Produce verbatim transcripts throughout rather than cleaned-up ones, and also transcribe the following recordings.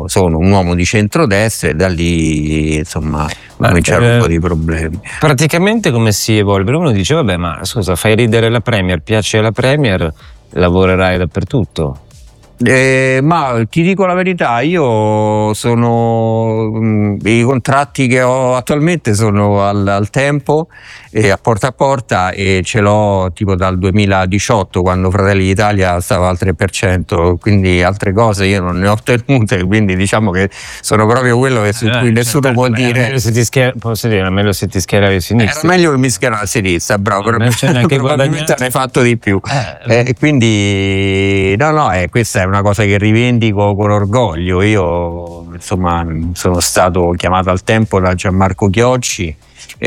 io sono un uomo di centrodestra e da lì insomma Ma, cominciano eh, un po' di problemi. Praticamente come si evolve? Uno dice vabbè, ma scusa, fai ridere la Premier, piace la Premier, lavorerai dappertutto. Eh, ma ti dico la verità, io sono mh, i contratti che ho attualmente sono al, al tempo e a porta a porta, e ce l'ho tipo dal duemiladiciotto, quando Fratelli d'Italia stava al tre per cento, quindi altre cose io non ne ho ottenute, quindi diciamo che sono proprio quello che su cui Eh, nessuno cioè, può beh, dire. meglio se ti schier- posso dire, meglio se ti schieravi a sinistra. Era meglio che mi schierava a sinistra, bravo, Non c'è neanche probabilmente guadagnato. avrei fatto di più. Eh, Eh, quindi no, no, eh, questa è una cosa che rivendico con orgoglio. Io insomma sono stato chiamato al tempo da Gianmarco Chiocci,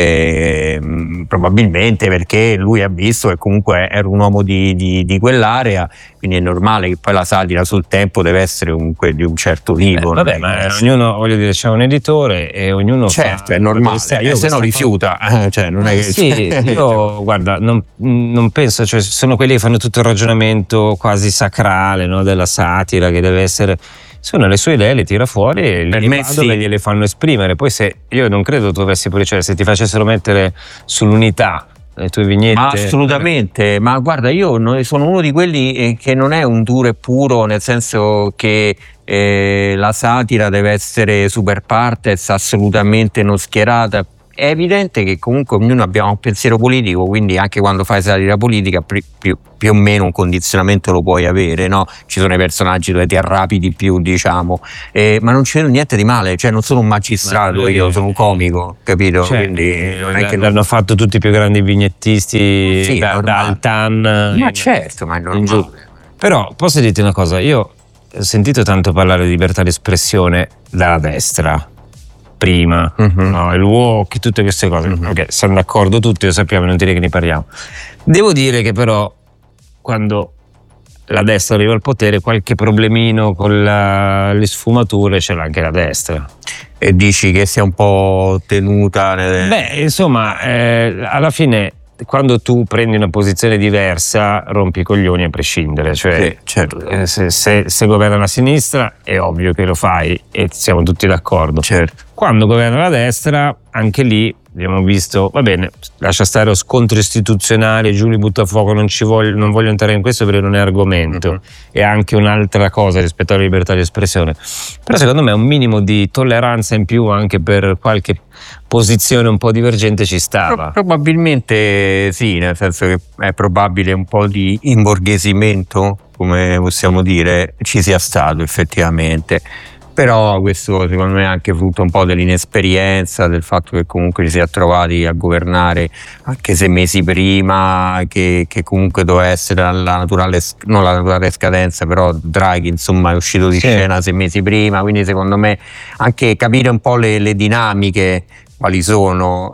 eh, probabilmente perché lui ha visto che comunque ero un uomo di, di, di quell'area, quindi è normale che poi la satira sul tempo deve essere comunque di un certo tipo. eh, vabbè, ma ognuno, voglio dire, c'è un editore e ognuno certo, fa è normale, questa- io se no questa rifiuta, eh, cioè non è che sì, io guarda, non, non penso, cioè sono quelli che fanno tutto il ragionamento quasi sacrale, no, della satira, che deve essere, sono le sue idee, le tira fuori e Per gli me va sì. dove gliele fanno esprimere. Poi se io non credo tu avessi pure, cioè se ti facessero mettere sull'unità le tue vignette, Ma assolutamente, ma guarda, io no- sono uno di quelli eh, che non è un duro e puro, nel senso che eh, la satira deve essere super partes, assolutamente non schierata. È evidente che comunque ognuno abbiamo un pensiero politico, quindi anche quando fai satira politica più, più, più o meno un condizionamento lo puoi avere, no? Ci sono i personaggi dove ti arrabbi di più, diciamo, eh, ma non c'è niente di male, cioè non sono un magistrato, Ma- io sono un comico, capito? cioè, Quindi non è che non- l'hanno fatto tutti i più grandi vignettisti, Sì, da, da normale. Altan Ma in- certo, ma è in giù. normale. Però posso dirti una cosa, io ho sentito tanto parlare di libertà d'espressione dalla destra prima, Mhm. no, il woke, tutte queste cose. Mhm. Ok, siamo d'accordo tutti, lo sappiamo, non dire che ne parliamo. Devo dire che però quando la destra arriva al potere, qualche problemino con la- le sfumature ce l'ha anche la destra. E dici che sia un po' tenuta nel... Beh, insomma, eh, alla fine quando tu prendi una posizione diversa rompi i coglioni a prescindere, cioè Sì, certo. eh, se, se, se governa la sinistra è ovvio che lo fai e siamo tutti d'accordo. Certo. Quando governa la destra, anche lì abbiamo visto, va bene, lascia stare lo scontro istituzionale, giù li butta a fuoco, non, ci voglio, non voglio entrare in questo perché non è argomento, Mhm. è anche un'altra cosa rispetto alla libertà di espressione. Però secondo me un minimo di tolleranza in più anche per qualche posizione un po' divergente ci Pro- stava. probabilmente sì, nel senso che è probabile un po' di imborghesimento, come possiamo dire, ci sia stato effettivamente. Però questo secondo me è anche frutto un po' dell'inesperienza, del fatto che comunque ci si è trovati a governare anche sei mesi prima, che, che comunque doveva essere la naturale, non la naturale scadenza, però Draghi insomma è uscito di Sì. scena sei mesi prima, quindi secondo me anche capire un po' le, le dinamiche quali sono,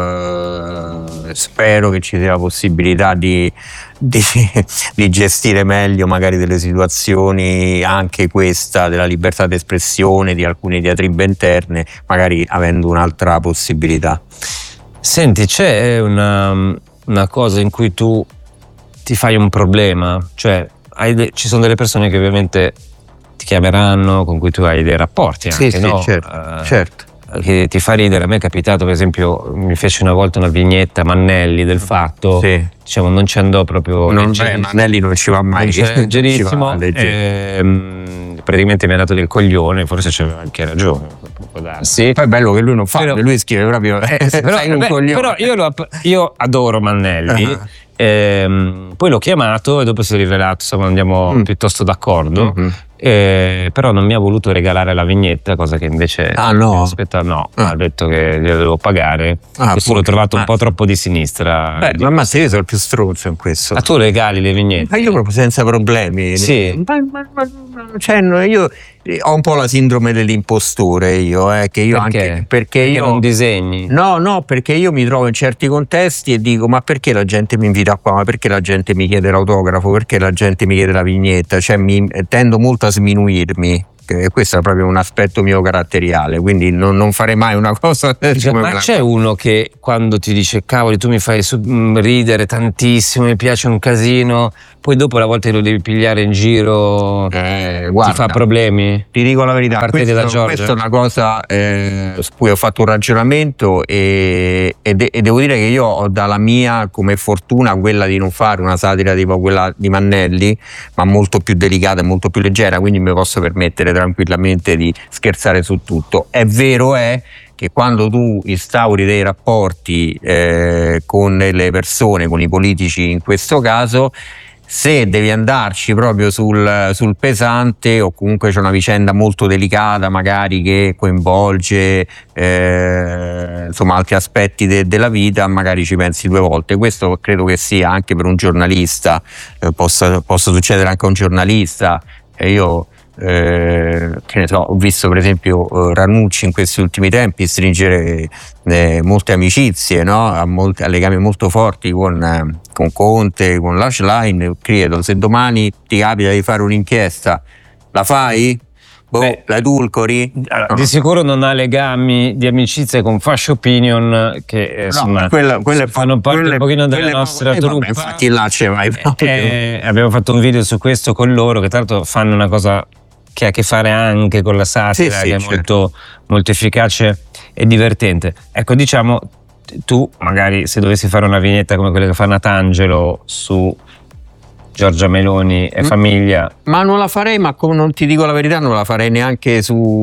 eh, spero che ci sia la possibilità di, di, di gestire meglio magari delle situazioni, anche questa della libertà d'espressione, di alcune diatribe interne, magari avendo un'altra possibilità. Senti, c'è una, una cosa in cui tu ti fai un problema, cioè hai de- ci sono delle persone che ovviamente ti chiameranno, con cui tu hai dei rapporti anche, Sì, sì, no? certo, Eh, certo. che ti fa ridere. A me è capitato, per esempio, mi fece una volta una vignetta Mannelli del Fatto, Sì. diciamo non ci andò proprio Non, beh, leggerissimo. Manelli non ci va mai. Non c'è Non ci va leggerissimo, leggero. ehm, praticamente mi ha dato del coglione, forse c'aveva anche ragione, può darsi. Poi è bello che lui non fa, Però- lui scrive proprio Eh, però, sei un beh, coglione. però io, lo app- io adoro Mannelli. Ah. Ehm, poi l'ho chiamato e dopo si è rivelato, insomma, andiamo Mm. piuttosto d'accordo. Mhm. Eh, però non mi ha voluto regalare la vignetta, cosa che invece Ah, no? aspetta, no, Ah. ha detto che glielo devo pagare. Ah, Questo l'ho pure. trovato un Ah. po' troppo di sinistra. Beh, ma ammazza, io sono il più stronzo in questo. Ma tu regali le vignette? Ma io proprio senza problemi. Sì. Ma, ma- ma- ma- cioè, no, io ho un po' la sindrome dell'impostore, io, eh, che io Perché? anche perché io non disegni? No, no, perché io mi trovo in certi contesti e dico: ma perché la gente mi invita qua? Ma perché la gente mi chiede l'autografo? Perché la gente mi chiede la vignetta? Cioè, mi tendo molto a sminuirmi. che questo è proprio un aspetto mio caratteriale, quindi non, non farei mai una cosa come ma c'è la... uno che quando ti dice cavoli tu mi fai ridere tantissimo, mi piace un casino, poi dopo la volta che lo devi pigliare in giro eh, guarda, ti fa problemi? Ti dico la verità, questo, da questa è una cosa eh, su cui ho fatto un ragionamento e, e, de, e devo dire che io ho dalla mia come fortuna quella di non fare una satira tipo quella di Mannelli, ma molto più delicata e molto più leggera, quindi mi posso permettere tranquillamente di scherzare su tutto. È vero è che quando tu instauri dei rapporti eh, con le persone, con i politici in questo caso, se devi andarci proprio sul, sul pesante o comunque c'è una vicenda molto delicata magari che coinvolge eh, insomma altri aspetti de, della vita, magari ci pensi due volte. Questo credo che sia anche per un giornalista, eh, possa, possa succedere anche a un giornalista. E io Eh, che ne so, ho visto per esempio eh, Ranucci in questi ultimi tempi stringere eh, molte amicizie, no? Ha, molti, ha legami molto forti con, eh, con Conte, con la Schlein. Credo, se domani ti capita di fare un'inchiesta, la fai? Boh, Beh, la edulcori? Allora, di sicuro non ha legami di amicizia con Fascio Opinion che insomma, no, quella, quella fanno parte quelle, un pochino della nostra eh, truppa. Vabbè, infatti là c'è mai proprio. Eh, abbiamo fatto un video su questo con loro, che tra l'altro fanno una cosa che ha a che fare anche con la satira, sì, sì, che è certo. molto, molto efficace e divertente. Ecco, diciamo, tu magari se dovessi fare una vignetta come quella che fa Natangelo su Giorgia Meloni e famiglia. Ma non la farei, ma come non ti dico la verità, non la farei neanche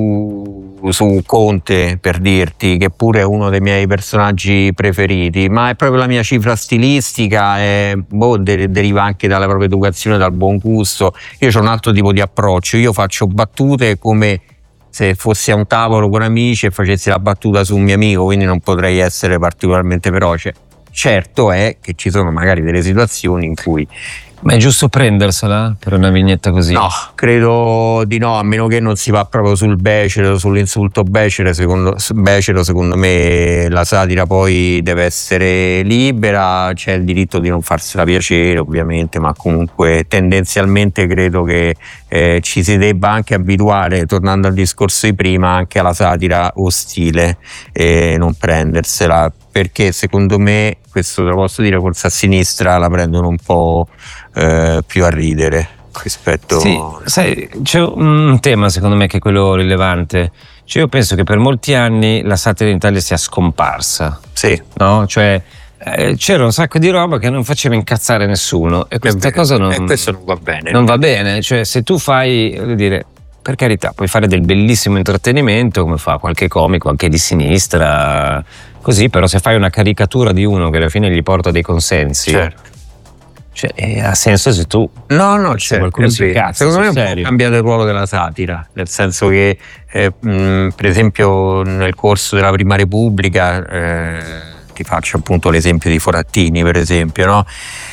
su, su Conte, per dirti, che pure è uno dei miei personaggi preferiti, ma è proprio la mia cifra stilistica, è, boh, de- deriva anche dalla propria educazione, dal buon gusto. Io ho un altro tipo di approccio, io faccio battute come se fossi a un tavolo con amici e facessi la battuta su un mio amico, quindi non potrei essere particolarmente feroce. Certo è che ci sono magari delle situazioni in cui... Ma è giusto prendersela per una vignetta così? No, credo di no, a meno che non si va proprio sul becero, sull'insulto becero. Secondo, becero, secondo me la satira poi deve essere libera, c'è il diritto di non farsela piacere ovviamente, ma comunque tendenzialmente credo che eh, ci si debba anche abituare, tornando al discorso di prima, anche alla satira ostile e non prendersela, perché secondo me, questo te lo posso dire, forse a sinistra la prendono un po' eh, più a ridere rispetto... Sì, sai, c'è un tema secondo me che è quello rilevante. Cioè, io penso che per molti anni la satira in Italia sia scomparsa. Sì. No? Cioè, eh, c'era un sacco di roba che non faceva incazzare nessuno e questa cosa non, e questo non va bene. Non va bene, cioè se tu fai, voglio dire, per carità, puoi fare del bellissimo intrattenimento come fa qualche comico anche di sinistra, così, però se fai una caricatura di uno che alla fine gli porta dei consensi, certo. Cioè, eh, ha senso se tu no no c'è certo, qualcuno si cazza, secondo me è un serio. po' cambiato il ruolo della satira, nel senso che eh, mh, per esempio nel corso della Prima Repubblica eh, ti faccio appunto l'esempio di Forattini per esempio, no?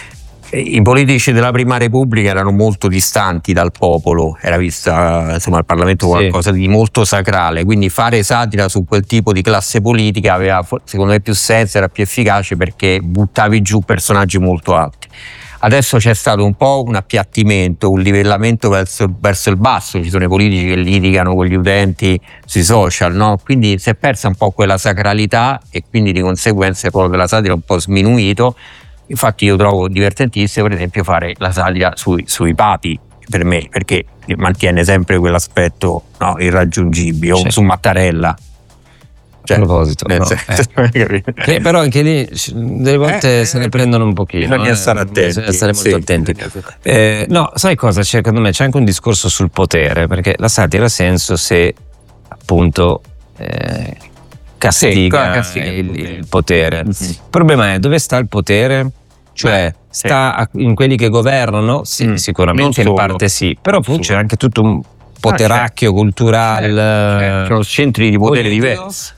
I politici della Prima Repubblica erano molto distanti dal popolo, era vista insomma il Parlamento qualcosa sì. di molto sacrale, quindi fare satira su quel tipo di classe politica aveva secondo me più senso, era più efficace perché buttavi giù personaggi molto alti. Adesso c'è stato un po' un appiattimento, un livellamento verso, verso il basso, ci sono i politici che litigano con gli utenti sui social, no? Quindi si è persa un po' quella sacralità e quindi di conseguenza il ruolo della satira è un po' sminuito. Infatti io trovo divertentissimo per esempio fare la satira sui, sui papi, per me, perché mantiene sempre quell'aspetto, no, irraggiungibile, o su Mattarella. Cioè, a proposito, no, eh. che però anche lì delle volte eh, se ne prendono un pochino. Bisogna eh, stare attenti. Bisogna stare molto sì, attenti. Eh, no, sai cosa? Secondo me c'è anche un discorso sul potere, perché la satira ha senso se appunto eh, castiga, sì, castiga il, il potere. Il potere. Mm-hmm. Il problema è dove sta il potere? Cioè, Beh, sta sì. in quelli che governano? Sì, mm, sicuramente in parte sì, però poi c'è anche tutto un poteracchio ah, culturale, certo. Sono centri di potere diversi.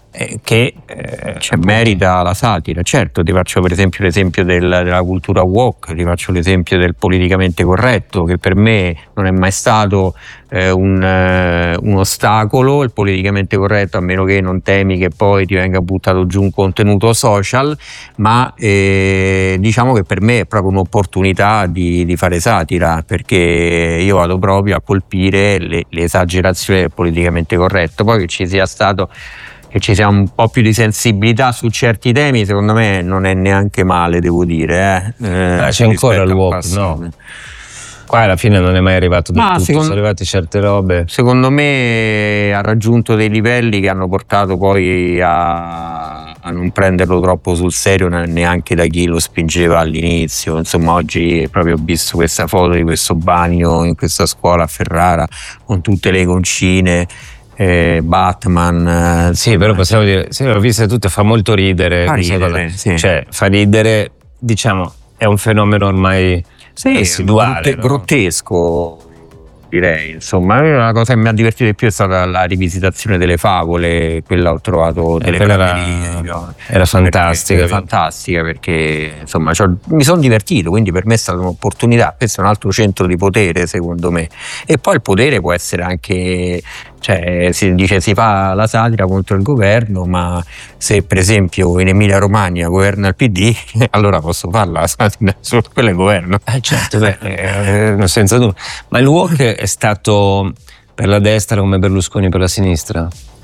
eh, che eh, cioè, merita la satira. Certo, ti faccio per esempio l'esempio del, della cultura woke, ti faccio l'esempio del politicamente corretto, che per me non è mai stato eh, un, eh, un ostacolo, il politicamente corretto, a meno che non temi che poi ti venga buttato giù un contenuto social, ma eh, diciamo che per me è proprio un'opportunità di, di fare satira, perché io vado proprio a colpire le, le esagerazioni del politicamente corretto. Poi che ci sia stato che ci sia un po' più di sensibilità su certi temi, secondo me non è neanche male, devo dire. Eh. Eh, ah, c'è ancora il woke, no? Qua alla fine non è mai arrivato del tutto, secondo, sono arrivate certe robe. Secondo me ha raggiunto dei livelli che hanno portato poi a, a non prenderlo troppo sul serio neanche da chi lo spingeva all'inizio. Insomma, oggi proprio ho visto questa foto di questo bagno in questa scuola a Ferrara con tutte le concine. Eh, Batman, sì, però possiamo dire, sì, l'ho vista tutte, fa molto ridere, fa ridere, sì. Cioè fa ridere, diciamo, è un fenomeno ormai sì, residuale, grotte- no? grottesco, direi. Insomma, la cosa che mi ha divertito di più è stata la rivisitazione delle favole, quella ho trovato delle eh, era, era fantastica, era fantastica perché insomma cioè, mi sono divertito, quindi per me è stata un'opportunità. Questo è un altro centro di potere, secondo me. E poi il potere può essere anche, cioè si dice si fa la satira contro il governo, ma se per esempio in Emilia Romagna governa il P D, allora posso farla la satira su quello governo. Eh certo, beh, eh, senza dubbio. Ma il woke è stato per la destra come Berlusconi per la sinistra?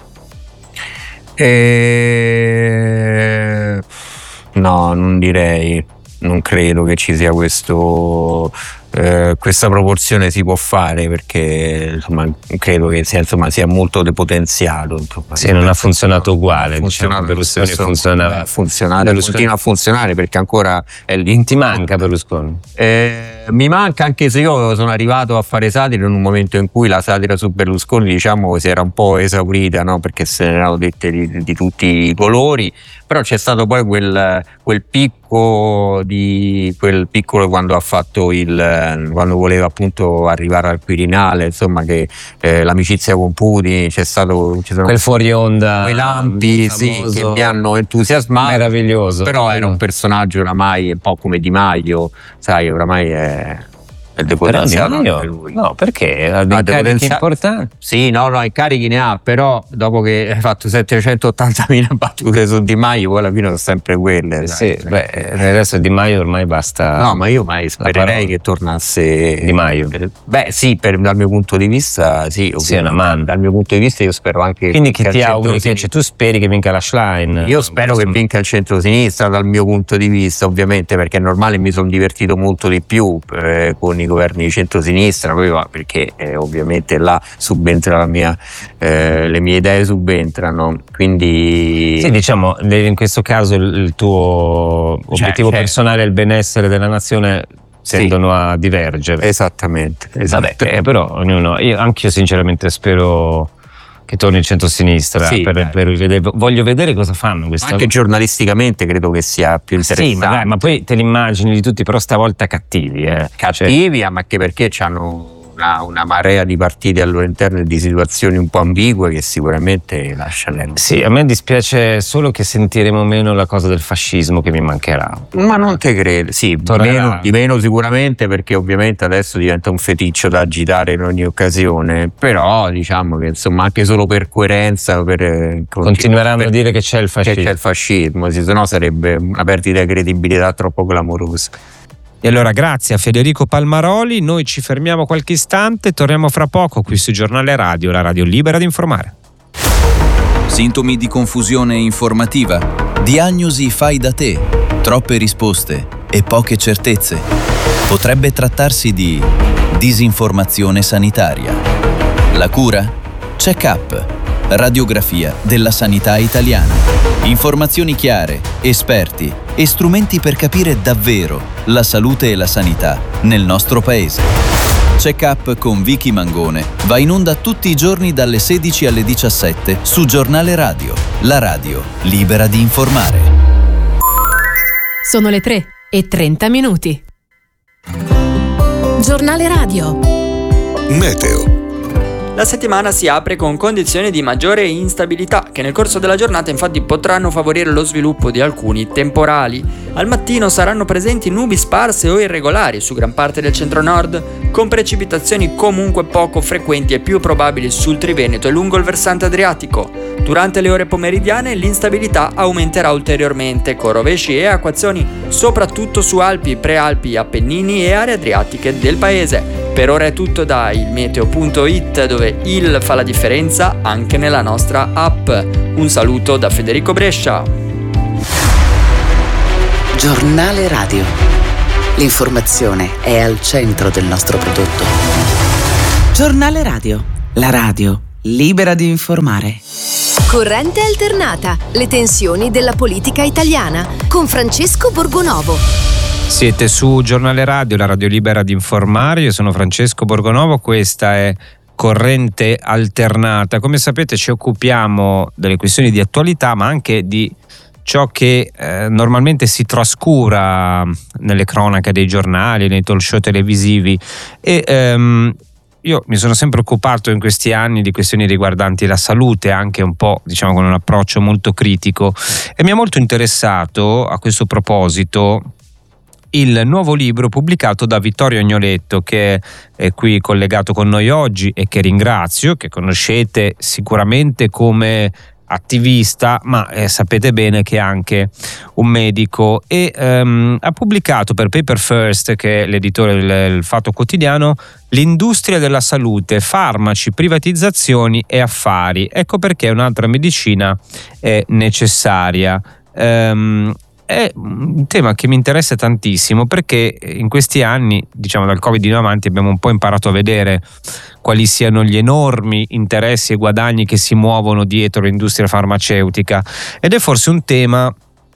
Eh, no, non direi, non credo che ci sia questo. Eh, questa proporzione si può fare perché insomma credo che sia, insomma, sia molto depotenziato. Insomma, sì, non ha funzionato uguale. Funzionato, diciamo, Berlusconi funziona, eh, funzionare, Berlusconi continua a funzionare perché ancora è lì. Ti manca Berlusconi? Eh, mi manca, anche se io sono arrivato a fare satira in un momento in cui la satira su Berlusconi, diciamo, si era un po' esaurita, no? Perché se ne erano dette di, di tutti i colori. Però c'è stato poi quel, quel picco di quel piccolo quando ha fatto il quando voleva appunto arrivare al Quirinale, insomma, che eh, l'amicizia con Putin, c'è stato ci sono quel fuori onda, quei lampi sì, che mi hanno entusiasmato, meraviglioso. Però era un personaggio oramai un po' come Di Maio, sai, oramai è è depotenziato anche lui. No, perché ha dei no, carichi importanti. Sì, no, no, i carichi ne ha, però dopo che hai fatto settecentottantamila battute su Di Maio, poi alla fine sono sempre quelle. Sì, dai, beh, adesso Di Maio ormai basta. No, ma io mai spererei che tornasse Di Maio. Beh, sì, per, dal mio punto di vista, sì. Sì, è una man. Dal mio punto di vista io spero anche. Quindi che ti auguri, cioè, tu speri che vinca la Schlein? Io spero che vinca il centro-sinistra dal mio punto di vista, ovviamente, perché è normale, mi sono divertito molto di più eh, con i governi di centro-sinistra, perché eh, ovviamente là subentra la mia, eh, le mie idee subentrano, quindi sì, diciamo in questo caso il, il tuo obiettivo cioè, personale e il benessere della nazione tendono sì. a divergere. Esattamente, esattamente. Vabbè, eh, però ognuno, io anche io sinceramente spero che torni il centro-sinistra, sì, per, per vedere, voglio vedere cosa fanno questa anche volta. Giornalisticamente credo che sia più interessante. Sì, ma, ma poi te li immagini di tutti, però stavolta cattivi. Eh. Cattivi, cioè, ma anche perché hanno una, una marea di partiti al loro interno e di situazioni un po' ambigue che sicuramente lasciano. Sì, a me dispiace solo che sentiremo meno la cosa del fascismo, che mi mancherà. Ma non te credo, sì, di meno, di meno sicuramente, perché ovviamente adesso diventa un feticcio da agitare in ogni occasione, però diciamo che insomma anche solo per coerenza per, continueranno per, a dire che c'è il fascismo, che c'è il fascismo, se no sarebbe una perdita di credibilità troppo clamorosa. E allora grazie a Federico Palmaroli, noi ci fermiamo qualche istante, torniamo fra poco qui su Giornale Radio, la radio libera di informare. Sintomi di confusione informativa, diagnosi fai da te, troppe risposte e poche certezze. Potrebbe trattarsi di disinformazione sanitaria. La cura? Check-up, radiografia della sanità italiana. Informazioni chiare, esperti e strumenti per capire davvero la salute e la sanità nel nostro paese. Check-up con Vicky Mangone va in onda tutti i giorni dalle sedici alle diciassette su Giornale Radio, la radio libera di informare. Sono le tre e trenta minuti. Giornale Radio. Meteo. La settimana si apre con condizioni di maggiore instabilità che nel corso della giornata infatti potranno favorire lo sviluppo di alcuni temporali. Al mattino saranno presenti nubi sparse o irregolari su gran parte del centro-nord, con precipitazioni comunque poco frequenti e più probabili sul Triveneto e lungo il versante adriatico. Durante le ore pomeridiane l'instabilità aumenterà ulteriormente, con rovesci e acquazzoni soprattutto su Alpi, Prealpi, Appennini e aree adriatiche del paese. Per ora è tutto da ilmeteo punto it, dove il fa la differenza anche nella nostra app. Un saluto da Federico Brescia. Giornale Radio. L'informazione è al centro del nostro prodotto. Giornale Radio. La radio libera di informare. Corrente alternata. Le tensioni della politica italiana. Con Francesco Borgonovo. Siete su Giornale Radio, la radio libera di informare. Io sono Francesco Borgonovo, questa è Corrente alternata. Come sapete ci occupiamo delle questioni di attualità, ma anche di ciò che eh, normalmente si trascura nelle cronache dei giornali, nei talk show televisivi. E ehm, io mi sono sempre occupato in questi anni di questioni riguardanti la salute, anche un po', diciamo, con un approccio molto critico, e mi ha molto interessato a questo proposito il nuovo libro pubblicato da Vittorio Agnoletto, che è qui collegato con noi oggi e che ringrazio, che conoscete sicuramente come attivista, ma eh, sapete bene che è anche un medico, e ehm, ha pubblicato per Paper First, che è l'editore del, del Fatto Quotidiano, L'industria della salute, farmaci, privatizzazioni e affari. Ecco perché un'altra medicina è necessaria. Ehm, È un tema che mi interessa tantissimo, perché in questi anni, diciamo dal Covid in avanti, abbiamo un po' imparato a vedere quali siano gli enormi interessi e guadagni che si muovono dietro l'industria farmaceutica, ed è forse un tema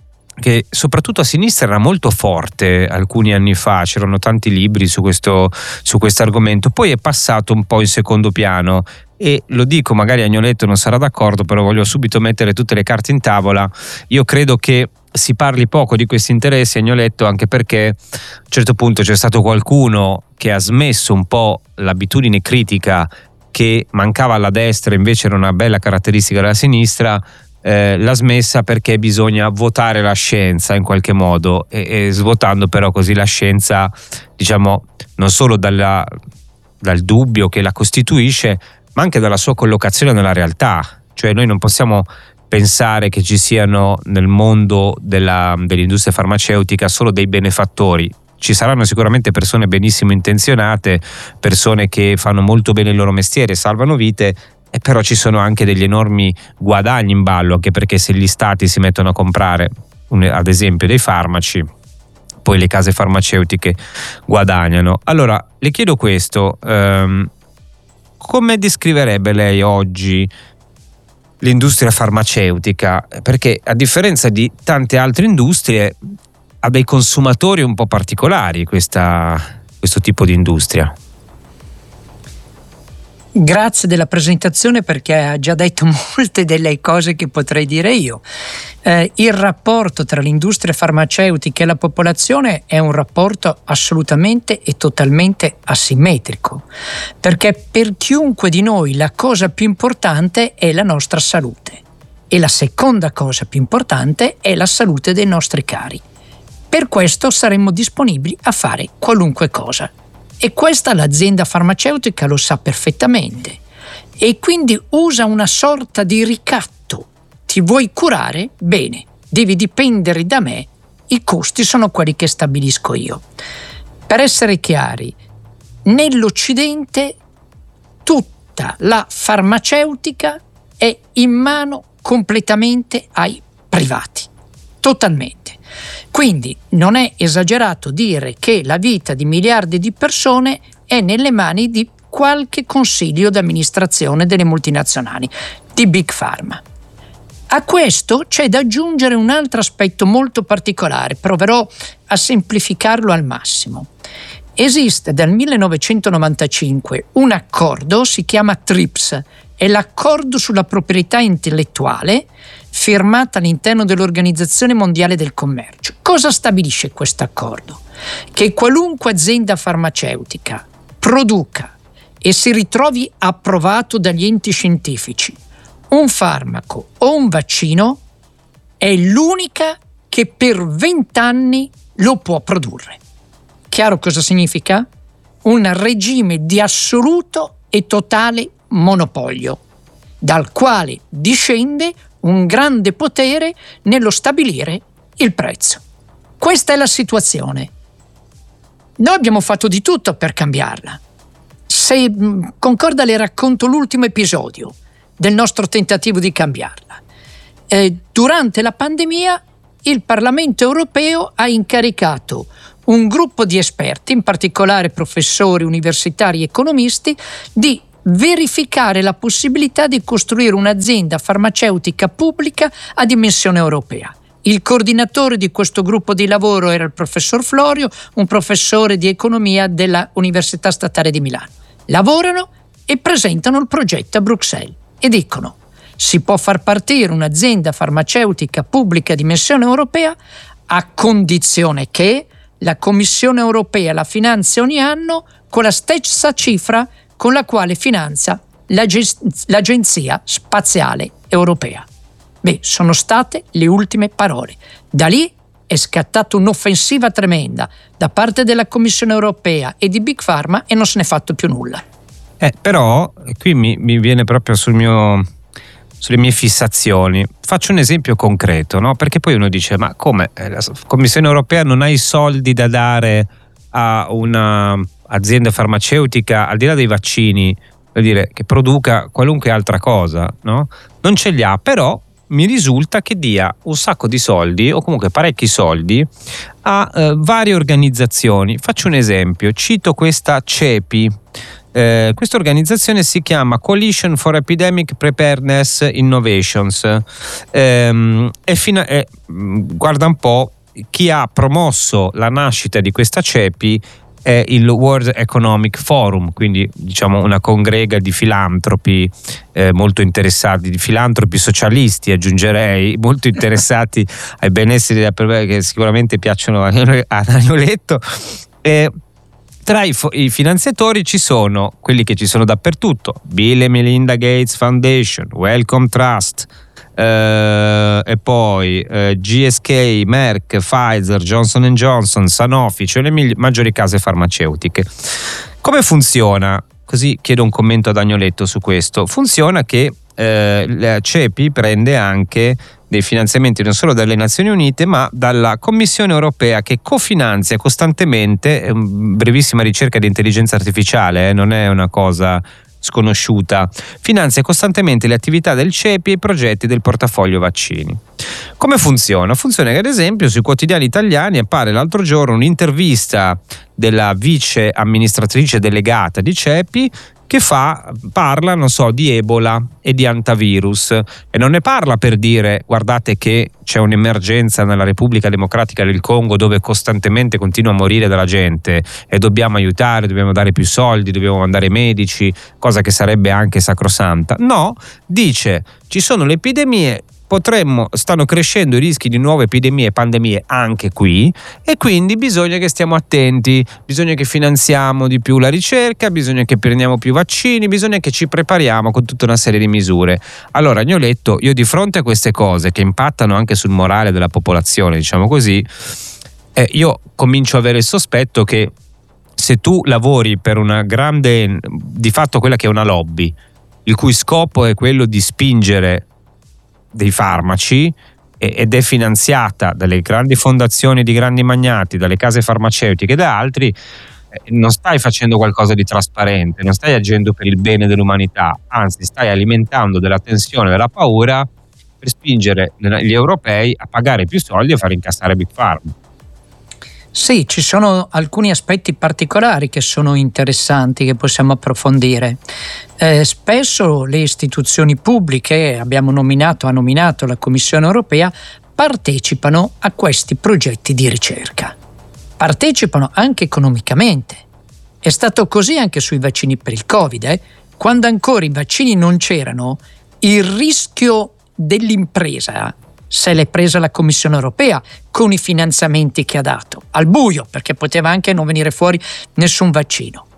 che soprattutto a sinistra era molto forte alcuni anni fa, c'erano tanti libri su questo su questo argomento, poi è passato un po' in secondo piano. E lo dico, magari Agnoletto non sarà d'accordo, però voglio subito mettere tutte le carte in tavola. Io credo che si parli poco di questi interessi, Agnoletto, anche perché a un certo punto c'è stato qualcuno che ha smesso un po' l'abitudine critica che mancava alla destra, invece era una bella caratteristica della sinistra. Eh, l'ha smessa perché bisogna votare la scienza in qualche modo, e, e svuotando però così la scienza, diciamo, non solo dalla, dal dubbio che la costituisce, ma anche dalla sua collocazione nella realtà. Cioè noi non possiamo pensare che ci siano nel mondo della, dell'industria farmaceutica solo dei benefattori. Ci saranno sicuramente persone benissimo intenzionate, persone che fanno molto bene il loro mestiere, salvano vite, e però ci sono anche degli enormi guadagni in ballo, anche perché se gli stati si mettono a comprare ad esempio dei farmaci, poi le case farmaceutiche guadagnano. Allora le chiedo questo, ehm, come descriverebbe lei oggi l'industria farmaceutica? Perché a differenza di tante altre industrie ha dei consumatori un po' particolari questa, questo tipo di industria. Grazie della presentazione, perché ha già detto molte delle cose che potrei dire io. Eh, il rapporto tra l'industria farmaceutica e la popolazione è un rapporto assolutamente e totalmente asimmetrico, perché per chiunque di noi la cosa più importante è la nostra salute e la seconda cosa più importante è la salute dei nostri cari. Per questo saremmo disponibili a fare qualunque cosa. E questa l'azienda farmaceutica lo sa perfettamente, e quindi usa una sorta di ricatto. Ti vuoi curare? Bene, devi dipendere da me, i costi sono quelli che stabilisco io. Per essere chiari, nell'Occidente tutta la farmaceutica è in mano completamente ai privati, totalmente. Quindi non è esagerato dire che la vita di miliardi di persone è nelle mani di qualche consiglio d'amministrazione delle multinazionali, di Big Pharma. A questo c'è da aggiungere un altro aspetto molto particolare, proverò a semplificarlo al massimo. Esiste dal millenovecentonovantacinque un accordo, si chiama TRIPS, è l'accordo sulla proprietà intellettuale firmata all'interno dell'Organizzazione Mondiale del Commercio. Cosa stabilisce questo accordo? Che qualunque azienda farmaceutica produca e si ritrovi approvato dagli enti scientifici un farmaco o un vaccino, è l'unica che per vent'anni lo può produrre. Chiaro cosa significa? Un regime di assoluto e totale monopolio, dal quale discende un grande potere nello stabilire il prezzo. Questa è la situazione. Noi abbiamo fatto di tutto per cambiarla. Se concorda, le racconto l'ultimo episodio del nostro tentativo di cambiarla. Eh, durante la pandemia il Parlamento europeo ha incaricato un gruppo di esperti, in particolare professori universitari e economisti, di verificare la possibilità di costruire un'azienda farmaceutica pubblica a dimensione europea. Il coordinatore di questo gruppo di lavoro era il professor Florio, un professore di economia della Università Statale di Milano. Lavorano e presentano il progetto a Bruxelles e dicono: si può far partire un'azienda farmaceutica pubblica a dimensione europea a condizione che la Commissione europea la finanzi ogni anno con la stessa cifra con la quale finanzia l'Agenzia Spaziale Europea. Beh, sono state le ultime parole. Da lì è scattata un'offensiva tremenda da parte della Commissione europea e di Big Pharma e non se n'è fatto più nulla. Eh, però qui mi, mi viene proprio sul mio, sulle mie fissazioni. Faccio un esempio concreto, no? Perché poi uno dice: ma come? La Commissione europea non ha i soldi da dare a una azienda farmaceutica, al di là dei vaccini, per dire, che produca qualunque altra cosa, no? Non ce li ha, però mi risulta che dia un sacco di soldi, o comunque parecchi soldi, a eh, varie organizzazioni. Faccio un esempio, cito questa CEPI. Eh, questa organizzazione si chiama Coalition for Epidemic Preparedness Innovations. Eh, e fino a, eh, guarda un po', chi ha promosso la nascita di questa CEPI è il World Economic Forum, quindi diciamo una congrega di filantropi eh, molto interessati, di filantropi socialisti aggiungerei, molto interessati ai benesseri della persona, che sicuramente piacciono a Agnoletto. E tra i, fo- i finanziatori ci sono quelli che ci sono dappertutto: Bill e Melinda Gates Foundation, Wellcome Trust, Uh, e poi uh, G S K, Merck, Pfizer, Johnson and Johnson, Sanofi, cioè le migli- maggiori case farmaceutiche. Come funziona? Così chiedo un commento ad Agnoletto su questo. Funziona che uh, la CEPI prende anche dei finanziamenti non solo dalle Nazioni Unite ma dalla Commissione europea, che cofinanzia costantemente, è una brevissima ricerca di intelligenza artificiale, eh, non è una cosa sconosciuta, finanzia costantemente le attività del CEPI e i progetti del portafoglio vaccini. Come funziona? Funziona che ad esempio sui quotidiani italiani appare l'altro giorno un'intervista della vice amministratrice delegata di CEPI che fa, parla, non so, di Ebola e di antivirus, e non ne parla per dire: guardate che c'è un'emergenza nella Repubblica Democratica del Congo dove costantemente continua a morire della gente e dobbiamo aiutare, dobbiamo dare più soldi, dobbiamo mandare medici, cosa che sarebbe anche sacrosanta. No, dice: ci sono le epidemie, potremmo, stanno crescendo i rischi di nuove epidemie e pandemie anche qui, e quindi bisogna che stiamo attenti, bisogna che finanziamo di più la ricerca, bisogna che prendiamo più vaccini, bisogna che ci prepariamo con tutta una serie di misure. Allora, Agnoletto, io di fronte a queste cose che impattano anche sul morale della popolazione, diciamo così, eh, io comincio a avere il sospetto che se tu lavori per una grande, di fatto quella che è una lobby, il cui scopo è quello di spingere dei farmaci ed è finanziata dalle grandi fondazioni di grandi magnati, dalle case farmaceutiche e da altri, non stai facendo qualcosa di trasparente, non stai agendo per il bene dell'umanità, anzi stai alimentando della tensione, della paura per spingere gli europei a pagare più soldi e far incassare Big Pharma. Sì, ci sono alcuni aspetti particolari che sono interessanti, che possiamo approfondire. Eh, spesso le istituzioni pubbliche, abbiamo nominato, ha nominato la Commissione europea, partecipano a questi progetti di ricerca. Partecipano anche economicamente. È stato così anche sui vaccini per il Covid. Eh? Quando ancora i vaccini non c'erano, il rischio dell'impresa se l'è presa la Commissione europea con i finanziamenti che ha dato, al buio, perché poteva anche non venire fuori nessun vaccino.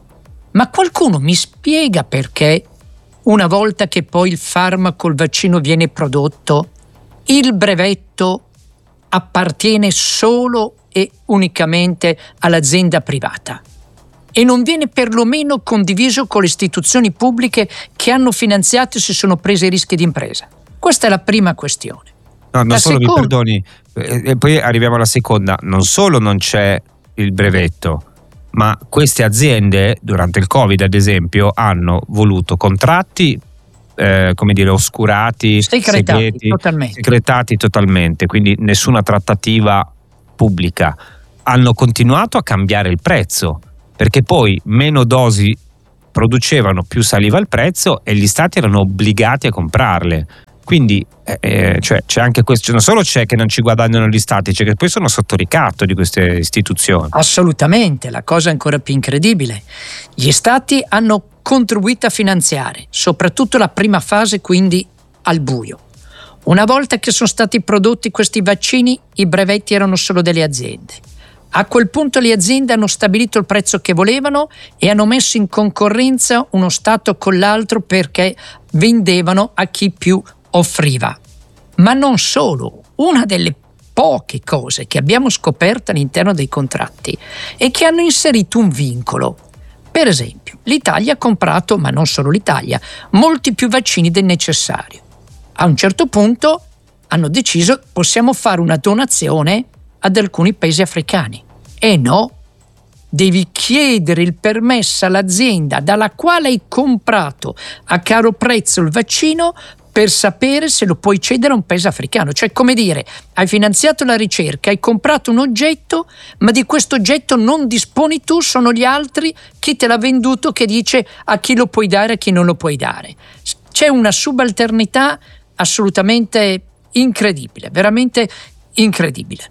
Ma qualcuno mi spiega perché una volta che poi il farmaco, il vaccino viene prodotto, il brevetto appartiene solo e unicamente all'azienda privata e non viene perlomeno condiviso con le istituzioni pubbliche che hanno finanziato e si sono prese i rischi di impresa? Questa è la prima questione. No, non la solo, seconda... mi perdoni, e poi arriviamo alla seconda. Non solo non c'è il brevetto, ma queste aziende durante il Covid, ad esempio, hanno voluto contratti eh, come dire oscurati, secretati, segreti, totalmente. secretati totalmente, quindi nessuna trattativa pubblica. Hanno continuato a cambiare il prezzo, perché poi meno dosi producevano, più saliva il prezzo e gli stati erano obbligati a comprarle. Quindi eh, cioè, c'è anche questo, non solo c'è che non ci guadagnano gli stati, c'è che poi sono sotto ricatto di queste istituzioni. Assolutamente, la cosa è ancora più incredibile. Gli stati hanno contribuito a finanziare, soprattutto la prima fase, quindi al buio. Una volta che sono stati prodotti questi vaccini, i brevetti erano solo delle aziende. A quel punto le aziende hanno stabilito il prezzo che volevano e hanno messo in concorrenza uno Stato con l'altro perché vendevano a chi più offriva. Ma non solo, una delle poche cose che abbiamo scoperto all'interno dei contratti è che hanno inserito un vincolo. Per esempio, l'Italia ha comprato, ma non solo l'Italia, molti più vaccini del necessario. A un certo punto hanno deciso possiamo fare una donazione ad alcuni paesi africani. E no, devi chiedere il permesso all'azienda dalla quale hai comprato a caro prezzo il vaccino per sapere se lo puoi cedere a un paese africano. Cioè, come dire, hai finanziato la ricerca, hai comprato un oggetto, ma di questo oggetto non disponi tu, sono gli altri, chi te l'ha venduto che dice a chi lo puoi dare e a chi non lo puoi dare. C'è una subalternità assolutamente incredibile, veramente incredibile.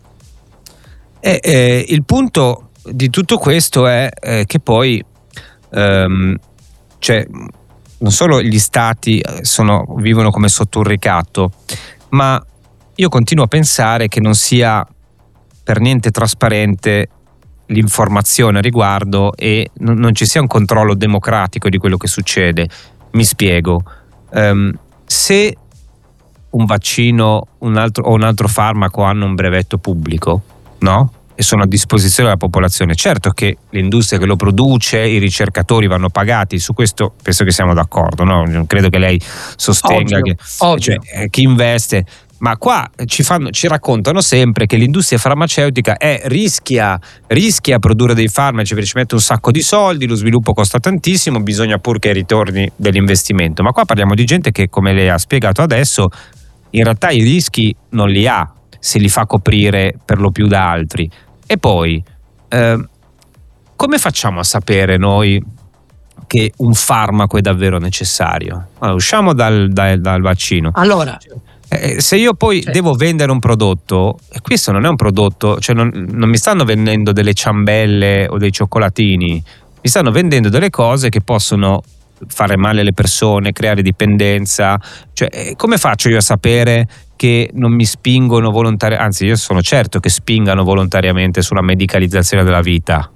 E, eh, il punto di tutto questo è eh, che poi ehm, cioè, non solo gli stati sono, vivono come sotto un ricatto, ma io continuo a pensare che non sia per niente trasparente l'informazione a riguardo e non, non ci sia un controllo democratico di quello che succede. Mi spiego. Um, se un vaccino un altro, o un altro farmaco hanno un brevetto pubblico, no? E sono a disposizione della popolazione, certo che l'industria che lo produce, i ricercatori vanno pagati, su questo penso che siamo d'accordo, no? Non credo che lei sostenga ovvio, che ovvio. Cioè, chi investe, ma qua ci, fanno, ci raccontano sempre che l'industria farmaceutica è, rischia, rischia a produrre dei farmaci perché ci mette un sacco di soldi, lo sviluppo costa tantissimo, bisogna pur che ritorni dell'investimento, ma qua parliamo di gente che, come lei ha spiegato adesso, in realtà i rischi non li ha se li fa coprire per lo più da altri. E poi, eh, come facciamo a sapere noi che un farmaco è davvero necessario? Allora, usciamo dal, dal, dal vaccino. Allora, eh, se io poi sì. devo vendere un prodotto, e questo non è un prodotto, cioè non, non mi stanno vendendo delle ciambelle o dei cioccolatini, mi stanno vendendo delle cose che possono fare male alle persone, creare dipendenza. Cioè, come faccio io a sapere che non mi spingono volontariamente, anzi io sono certo che spingano volontariamente sulla medicalizzazione della vita?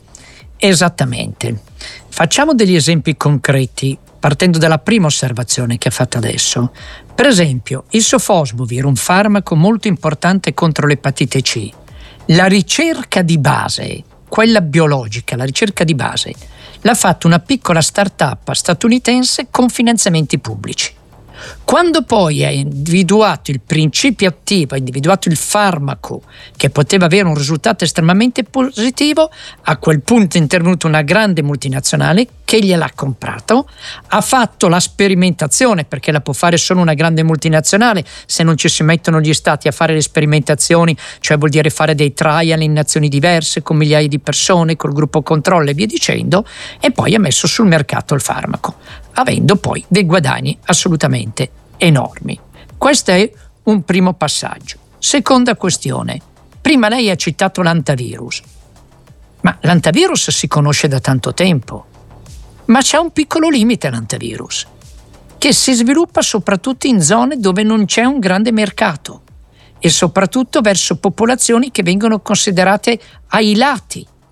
Esattamente. Facciamo degli esempi concreti partendo dalla prima osservazione che ha fatto adesso. Per esempio, il sofosbuvir, un farmaco molto importante contro l'epatite C. La ricerca di base, quella biologica, la ricerca di base, l'ha fatto una piccola start-up statunitense con finanziamenti pubblici. Quando poi ha individuato il principio attivo, ha individuato il farmaco che poteva avere un risultato estremamente positivo, a quel punto è intervenuta una grande multinazionale che gliel'ha comprato, ha fatto la sperimentazione, perché la può fare solo una grande multinazionale se non ci si mettono gli stati a fare le sperimentazioni, cioè vuol dire fare dei trial in nazioni diverse con migliaia di persone, col gruppo controllo e via dicendo, e poi ha messo sul mercato il farmaco, avendo poi dei guadagni assolutamente enormi. Questo è un primo passaggio. Seconda questione. Prima lei ha citato l'antivirus. Ma l'antivirus si conosce da tanto tempo. Ma c'è un piccolo limite l'antivirus, che si sviluppa soprattutto in zone dove non c'è un grande mercato e soprattutto verso popolazioni che vengono considerate ai lati.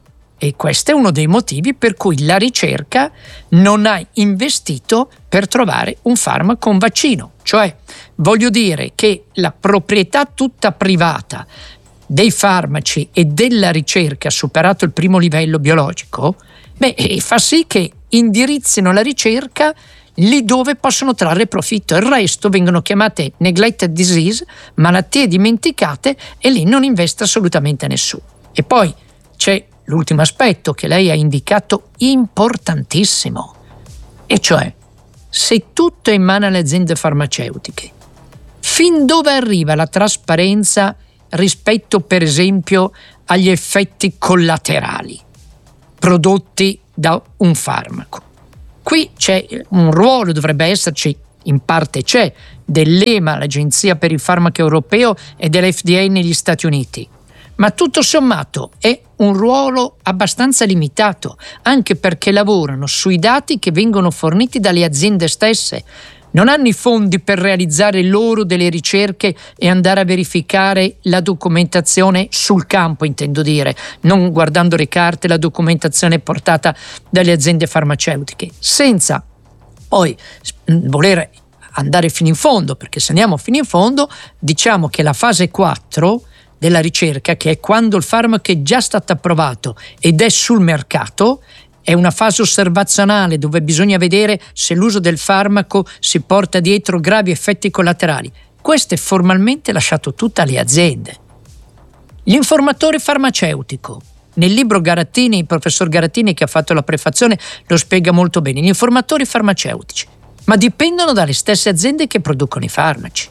E questo è uno dei motivi per cui la ricerca non ha investito per trovare un farmaco, un vaccino. Cioè, voglio dire che la proprietà tutta privata dei farmaci e della ricerca, superato il primo livello biologico, beh, fa sì che indirizzino la ricerca lì dove possono trarre profitto. Il resto vengono chiamate neglected disease, malattie dimenticate, e lì non investe assolutamente nessuno. E poi c'è l'ultimo aspetto che lei ha indicato, importantissimo, e cioè, se tutto è in mano alle aziende farmaceutiche, fin dove arriva la trasparenza rispetto, per esempio, agli effetti collaterali prodotti da un farmaco? Qui c'è un ruolo, dovrebbe esserci, in parte c'è, dell'E M A, l'Agenzia per il Farmaco Europeo, e dell'F D A negli Stati Uniti. Ma tutto sommato è un ruolo abbastanza limitato, anche perché lavorano sui dati che vengono forniti dalle aziende stesse. Non hanno i fondi per realizzare loro delle ricerche e andare a verificare la documentazione sul campo, intendo dire, non guardando le carte, la documentazione portata dalle aziende farmaceutiche, senza poi voler andare fino in fondo, perché se andiamo fino in fondo diciamo che la fase quattro della ricerca, che è quando il farmaco è già stato approvato ed è sul mercato, è una fase osservazionale dove bisogna vedere se l'uso del farmaco si porta dietro gravi effetti collaterali. Questo è formalmente lasciato tutto alle aziende. L'informatore farmaceutico, nel libro Garattini, il professor Garattini che ha fatto la prefazione lo spiega molto bene, gli informatori farmaceutici, ma dipendono dalle stesse aziende che producono i farmaci.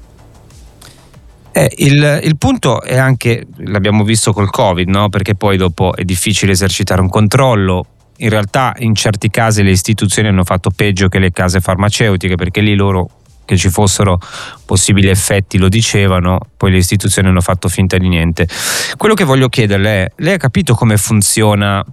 Eh, il, il punto è anche, l'abbiamo visto col Covid, no? Perché poi dopo è difficile esercitare un controllo. In realtà in certi casi le istituzioni hanno fatto peggio che le case farmaceutiche, perché lì loro, che ci fossero possibili effetti, lo dicevano, poi le istituzioni hanno fatto finta di niente. Quello che voglio chiederle è, lei ha capito come funziona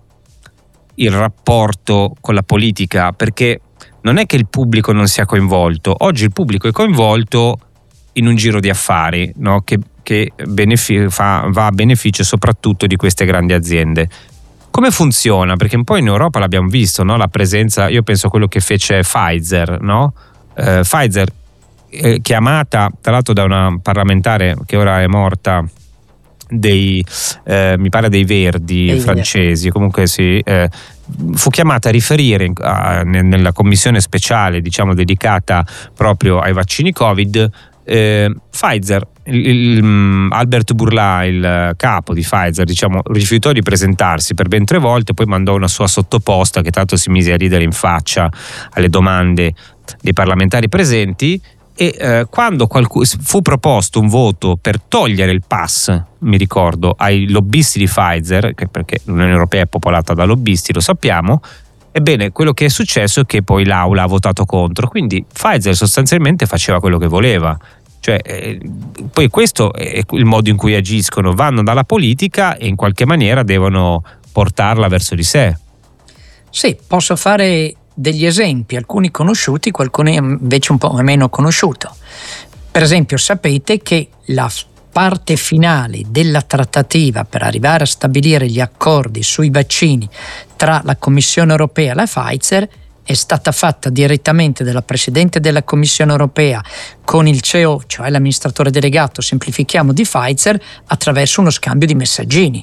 il rapporto con la politica? Perché non è che il pubblico non sia coinvolto, oggi il pubblico è coinvolto in un giro di affari, no? che, che benefic- fa, va a beneficio soprattutto di queste grandi aziende. Come funziona? Perché un po' in Europa l'abbiamo visto, no? La presenza, io penso a quello che fece Pfizer, no? Eh, Pfizer, eh, chiamata tra l'altro da una parlamentare che ora è morta, dei eh, mi pare dei Verdi e francesi, comunque sì, eh, fu chiamata a riferire a, nella commissione speciale, diciamo, dedicata proprio ai vaccini Covid. Eh, Pfizer, il, il, Albert Bourla, il capo di Pfizer, diciamo, rifiutò di presentarsi per ben tre volte, poi mandò una sua sottoposta che tanto si mise a ridere in faccia alle domande dei parlamentari presenti, e eh, quando qualcuno, fu proposto un voto per togliere il pass, mi ricordo, ai lobbisti di Pfizer, che perché l'Unione Europea è popolata da lobbisti, lo sappiamo. Ebbene, quello che è successo è che poi l'Aula ha votato contro, quindi Pfizer sostanzialmente faceva quello che voleva. Cioè, eh, poi questo è il modo in cui agiscono, vanno dalla politica e in qualche maniera devono portarla verso di sé. Sì, posso fare degli esempi, alcuni conosciuti, qualcuni invece un po' meno conosciuto. Per esempio, sapete che la parte finale della trattativa per arrivare a stabilire gli accordi sui vaccini tra la Commissione Europea e la Pfizer è stata fatta direttamente dalla Presidente della Commissione Europea con il C E O, cioè l'amministratore delegato, semplifichiamo, di Pfizer, attraverso uno scambio di messaggini.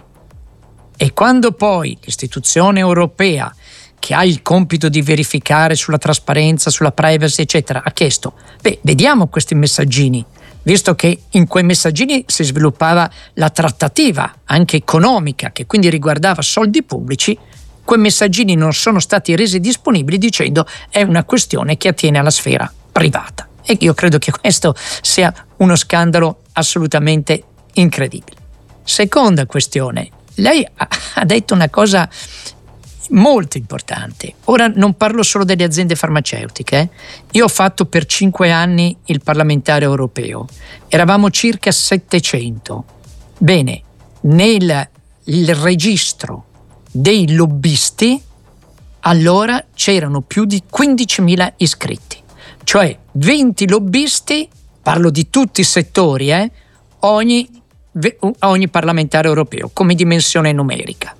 E quando poi l'istituzione europea, che ha il compito di verificare sulla trasparenza, sulla privacy, eccetera, ha chiesto, beh, vediamo questi messaggini, visto che in quei messaggini si sviluppava la trattativa anche economica, che quindi riguardava soldi pubblici, quei messaggini non sono stati resi disponibili dicendo è una questione che attiene alla sfera privata. E io credo che questo sia uno scandalo assolutamente incredibile. Seconda questione, lei ha detto una cosa molto importante. Ora non parlo solo delle aziende farmaceutiche. Eh. Io ho fatto per cinque anni il parlamentare europeo. Eravamo circa settecento. Bene, nel il registro dei lobbisti allora c'erano più di quindicimila iscritti. Cioè venti lobbisti, parlo di tutti i settori, eh, ogni, ogni parlamentare europeo come dimensione numerica.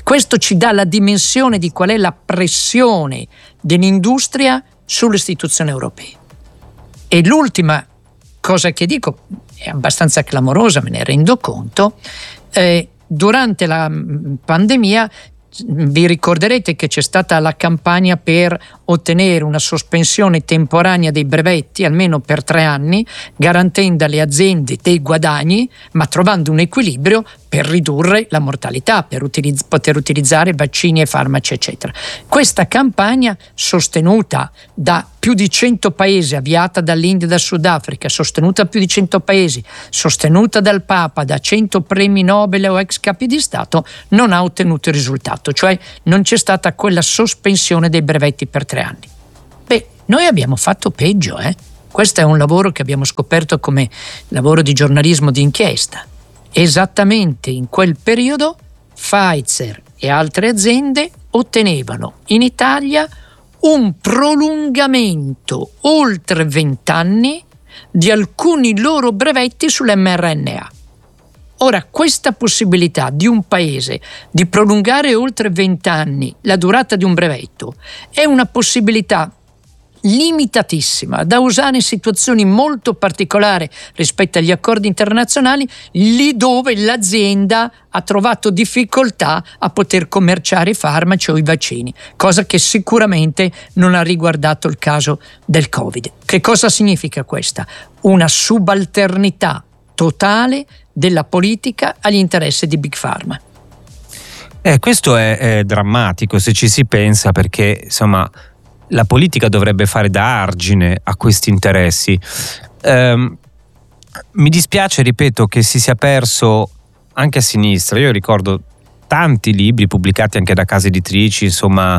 Questo ci dà la dimensione di qual è la pressione dell'industria sulle istituzioni europee. E l'ultima cosa che dico è abbastanza clamorosa, me ne rendo conto. Eh, durante la pandemia vi ricorderete che c'è stata la campagna per ottenere una sospensione temporanea dei brevetti almeno per tre anni, garantendo alle aziende dei guadagni, ma trovando un equilibrio per ridurre la mortalità, per utilizz- poter utilizzare vaccini e farmaci, eccetera. Questa campagna, sostenuta da più di cento paesi, avviata dall'India e dal Sudafrica, sostenuta da più di cento paesi, sostenuta dal Papa, da cento premi Nobel o ex capi di Stato, non ha ottenuto il risultato, cioè non c'è stata quella sospensione dei brevetti per tre anni. Beh, noi abbiamo fatto peggio, eh? Questo è un lavoro che abbiamo scoperto come lavoro di giornalismo di inchiesta. Esattamente in quel periodo Pfizer e altre aziende ottenevano in Italia un prolungamento oltre vent'anni di alcuni loro brevetti sull'mRNA. Ora, questa possibilità di un paese di prolungare oltre vent'anni la durata di un brevetto è una possibilità limitatissima da usare in situazioni molto particolari rispetto agli accordi internazionali, lì dove l'azienda ha trovato difficoltà a poter commerciare i farmaci o i vaccini, cosa che sicuramente non ha riguardato il caso del Covid. Che cosa significa questa? Una subalternità totale della politica agli interessi di Big Pharma. Eh, questo è, è drammatico se ci si pensa, perché insomma la politica dovrebbe fare da argine a questi interessi. Um, mi dispiace, ripeto, che si sia perso anche a sinistra. Io ricordo tanti libri pubblicati anche da case editrici, insomma,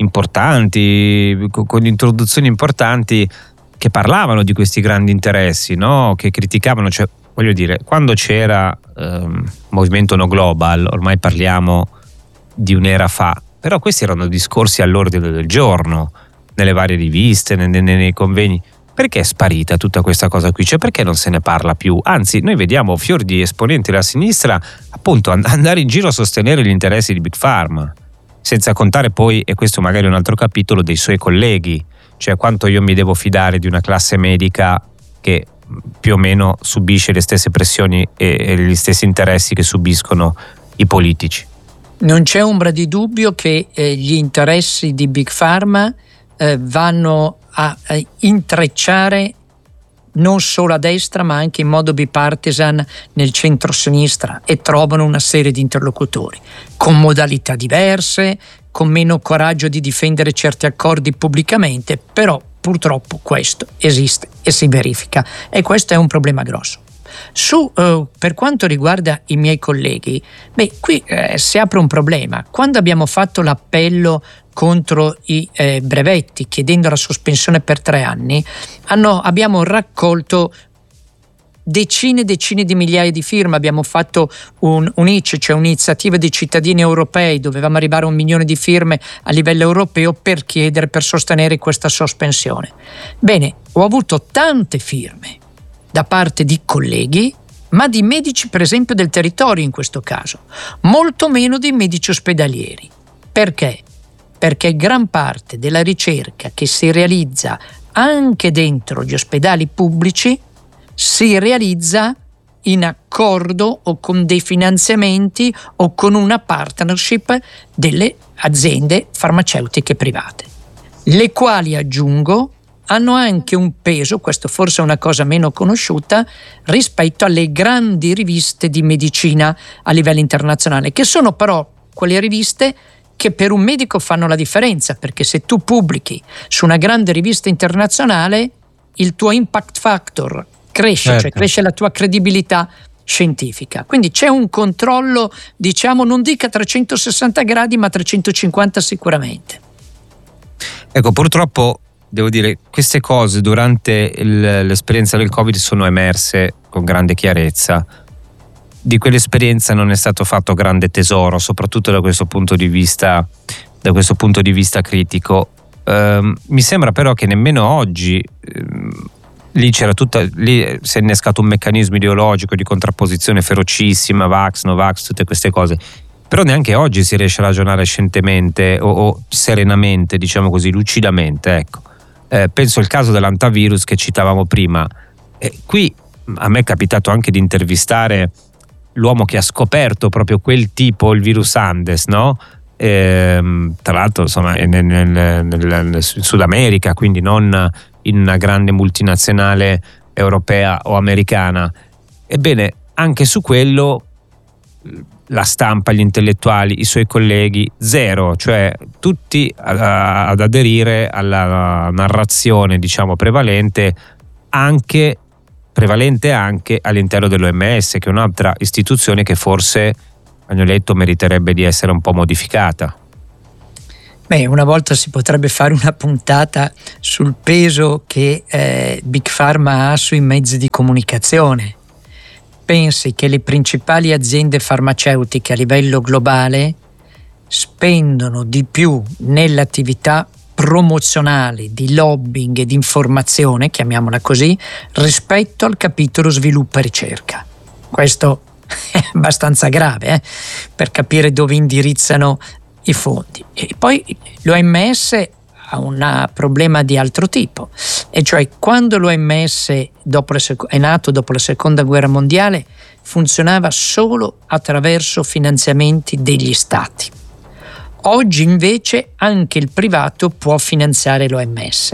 importanti, con, con introduzioni importanti, che parlavano di questi grandi interessi, no? Che criticavano, cioè, voglio dire, quando c'era um, Movimento No Global, ormai parliamo di un'era fa, però questi erano discorsi all'ordine del giorno, nelle varie riviste, nei, nei, nei convegni. Perché è sparita tutta questa cosa qui? Cioè, perché non se ne parla più? Anzi, noi vediamo fior di esponenti della sinistra appunto andare in giro a sostenere gli interessi di Big Pharma, senza contare poi, e questo magari è un altro capitolo, dei suoi colleghi, cioè quanto io mi devo fidare di una classe medica che più o meno subisce le stesse pressioni e, e gli stessi interessi che subiscono i politici. Non c'è ombra di dubbio che eh, gli interessi di Big Pharma eh, vanno a, a intrecciare non solo a destra ma anche in modo bipartisan nel centro-sinistra, e trovano una serie di interlocutori con modalità diverse, con meno coraggio di difendere certi accordi pubblicamente, però purtroppo questo esiste e si verifica, e questo è un problema grosso. Su, eh, per quanto riguarda i miei colleghi, beh, qui eh, si apre un problema. Quando abbiamo fatto l'appello contro i eh, brevetti, chiedendo la sospensione per tre anni, hanno, abbiamo raccolto decine e decine di migliaia di firme. Abbiamo fatto un, un I C E, cioè un'iniziativa di cittadini europei, dovevamo arrivare a un milione di firme a livello europeo per chiedere, per sostenere questa sospensione. Bene, ho avuto tante firme da parte di colleghi, ma di medici per esempio del territorio in questo caso, molto meno di medici ospedalieri. Perché? Perché gran parte della ricerca che si realizza anche dentro gli ospedali pubblici si realizza in accordo o con dei finanziamenti o con una partnership delle aziende farmaceutiche private, le quali, aggiungo, hanno anche un peso, questo forse è una cosa meno conosciuta, rispetto alle grandi riviste di medicina a livello internazionale, che sono però quelle riviste che per un medico fanno la differenza, perché se tu pubblichi su una grande rivista internazionale il tuo impact factor cresce, certo. Cioè cresce la tua credibilità scientifica. Quindi c'è un controllo, diciamo, non dica a trecentosessanta gradi, ma a trecentocinquanta sicuramente. Ecco, purtroppo devo dire, queste cose durante il, l'esperienza del Covid sono emerse con grande chiarezza. Di quell'esperienza non è stato fatto grande tesoro, soprattutto da questo punto di vista, da questo punto di vista critico. Um, mi sembra però che nemmeno oggi um, lì c'era tutta, lì si è innescato un meccanismo ideologico di contrapposizione ferocissima, Vax, no Vax, tutte queste cose. però neanche oggi si riesce a ragionare scientemente o, o serenamente, diciamo così, lucidamente, ecco. Eh, penso al caso dell'antivirus che citavamo prima. Eh, qui a me è capitato anche di intervistare l'uomo che ha scoperto proprio quel tipo, il virus Andes, no? Eh, tra l'altro insomma nel, nel, nel, nel Sud America, quindi non in una grande multinazionale europea o americana. Ebbene, anche su quello la stampa, gli intellettuali, i suoi colleghi, zero, cioè tutti a, ad aderire alla narrazione, diciamo, prevalente anche prevalente anche all'interno dell'O M S, che è un'altra istituzione che forse, hanno letto, meriterebbe di essere un po' modificata. Beh, una volta si potrebbe fare una puntata sul peso che eh, Big Pharma ha sui mezzi di comunicazione. Pensi che le principali aziende farmaceutiche a livello globale spendono di più nell'attività promozionale, di lobbying e di informazione, chiamiamola così, rispetto al capitolo sviluppo e ricerca. Questo è abbastanza grave eh, per capire dove indirizzano i fondi. E poi l'O M S ha un problema di altro tipo, e cioè quando l'O M S dopo la sec- è nato dopo la seconda guerra mondiale funzionava solo attraverso finanziamenti degli stati. Oggi invece anche il privato può finanziare l'O M S,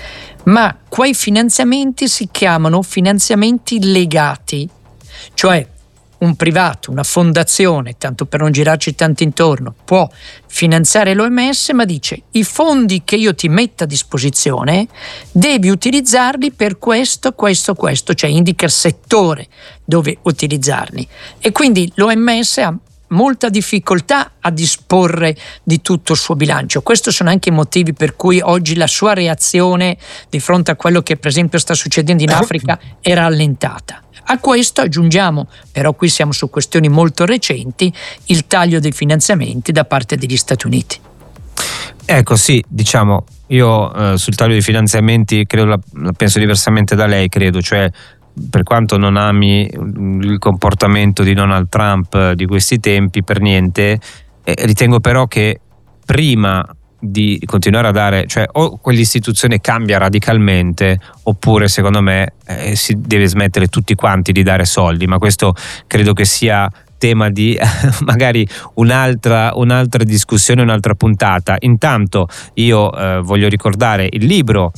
ma quei finanziamenti si chiamano finanziamenti legati, cioè un privato, una fondazione, tanto per non girarci tanto intorno, può finanziare l'O M S, ma dice: i fondi che io ti metto a disposizione devi utilizzarli per questo, questo, questo, cioè indica il settore dove utilizzarli. E quindi l'O M S ha molta difficoltà a disporre di tutto il suo bilancio. Questi sono anche i motivi per cui oggi la sua reazione di fronte a quello che per esempio sta succedendo in Africa è rallentata. A questo aggiungiamo, però qui siamo su questioni molto recenti, il taglio dei finanziamenti da parte degli Stati Uniti. Ecco, sì, diciamo, io eh, sul taglio dei finanziamenti credo la, la penso diversamente da lei, credo, cioè per quanto non ami il comportamento di Donald Trump di questi tempi, per niente, eh, ritengo però che prima di continuare a dare, cioè o quell'istituzione cambia radicalmente oppure secondo me eh, si deve smettere tutti quanti di dare soldi, ma questo credo che sia tema di magari un'altra, un'altra discussione, un'altra puntata. Intanto io eh, voglio ricordare il libro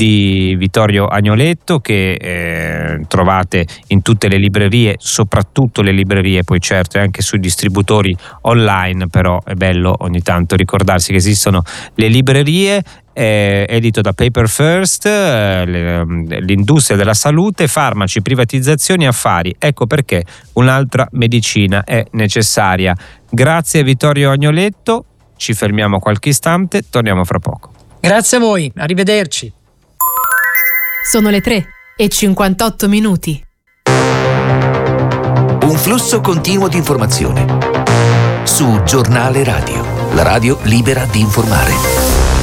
di Vittorio Agnoletto che eh, trovate in tutte le librerie, soprattutto le librerie, poi certo e anche sui distributori online, però è bello ogni tanto ricordarsi che esistono le librerie. È edito da Paper First, eh, l'industria della salute, farmaci, privatizzazioni, affari. Ecco perché un'altra medicina è necessaria. Grazie a Vittorio Agnoletto, ci fermiamo qualche istante, torniamo fra poco. Grazie a voi, arrivederci. Sono le tre e cinquantotto minuti. Un flusso continuo di informazione su Giornale Radio, la radio libera di informare.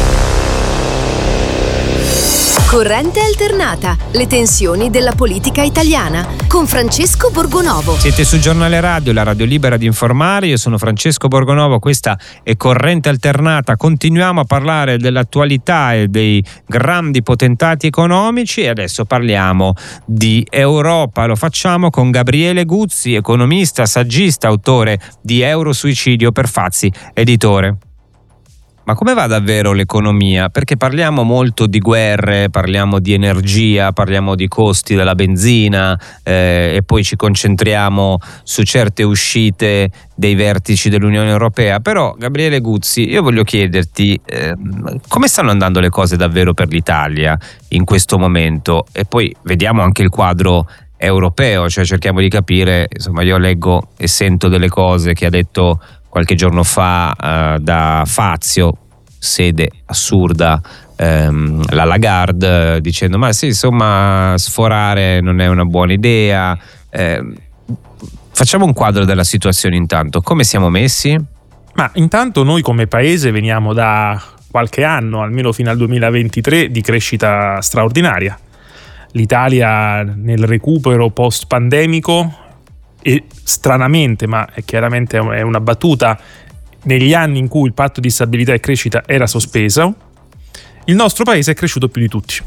Corrente alternata, le tensioni della politica italiana, con Francesco Borgonovo. Siete su Giornale Radio, la radio libera di informare. Io sono Francesco Borgonovo, questa è Corrente alternata. Continuiamo a parlare dell'attualità e dei grandi potentati economici e adesso parliamo di Europa. Lo facciamo con Gabriele Guzzi, economista, saggista, autore di Eurosuicidio per Fazzi, editore. Ma come va davvero l'economia? Perché parliamo molto di guerre, parliamo di energia, parliamo di costi della benzina eh, e poi ci concentriamo su certe uscite dei vertici dell'Unione Europea. Però, Gabriele Guzzi, io voglio chiederti eh, come stanno andando le cose davvero per l'Italia in questo momento? E poi vediamo anche il quadro europeo, cioè cerchiamo di capire, insomma io leggo e sento delle cose che ha detto qualche giorno fa uh, da Fazio, sede assurda, ehm, la Lagarde, dicendo ma sì, insomma sforare non è una buona idea. Eh, facciamo un quadro della situazione intanto, come siamo messi? Ma intanto noi come paese veniamo da qualche anno, almeno fino al duemilaventitré, di crescita straordinaria. L'Italia nel recupero post-pandemico e stranamente, ma è chiaramente è una battuta, negli anni in cui il patto di stabilità e crescita era sospeso, il nostro paese è cresciuto più di tutti.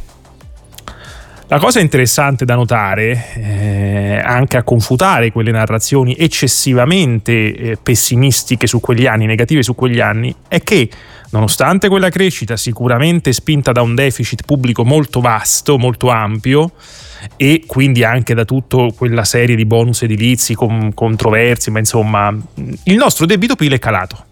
La cosa interessante da notare, eh, anche a confutare quelle narrazioni eccessivamente eh, pessimistiche su quegli anni, negative su quegli anni, è che nonostante quella crescita sicuramente spinta da un deficit pubblico molto vasto, molto ampio, e quindi anche da tutta quella serie di bonus edilizi con, controversi, ma insomma il nostro debito P I L è calato.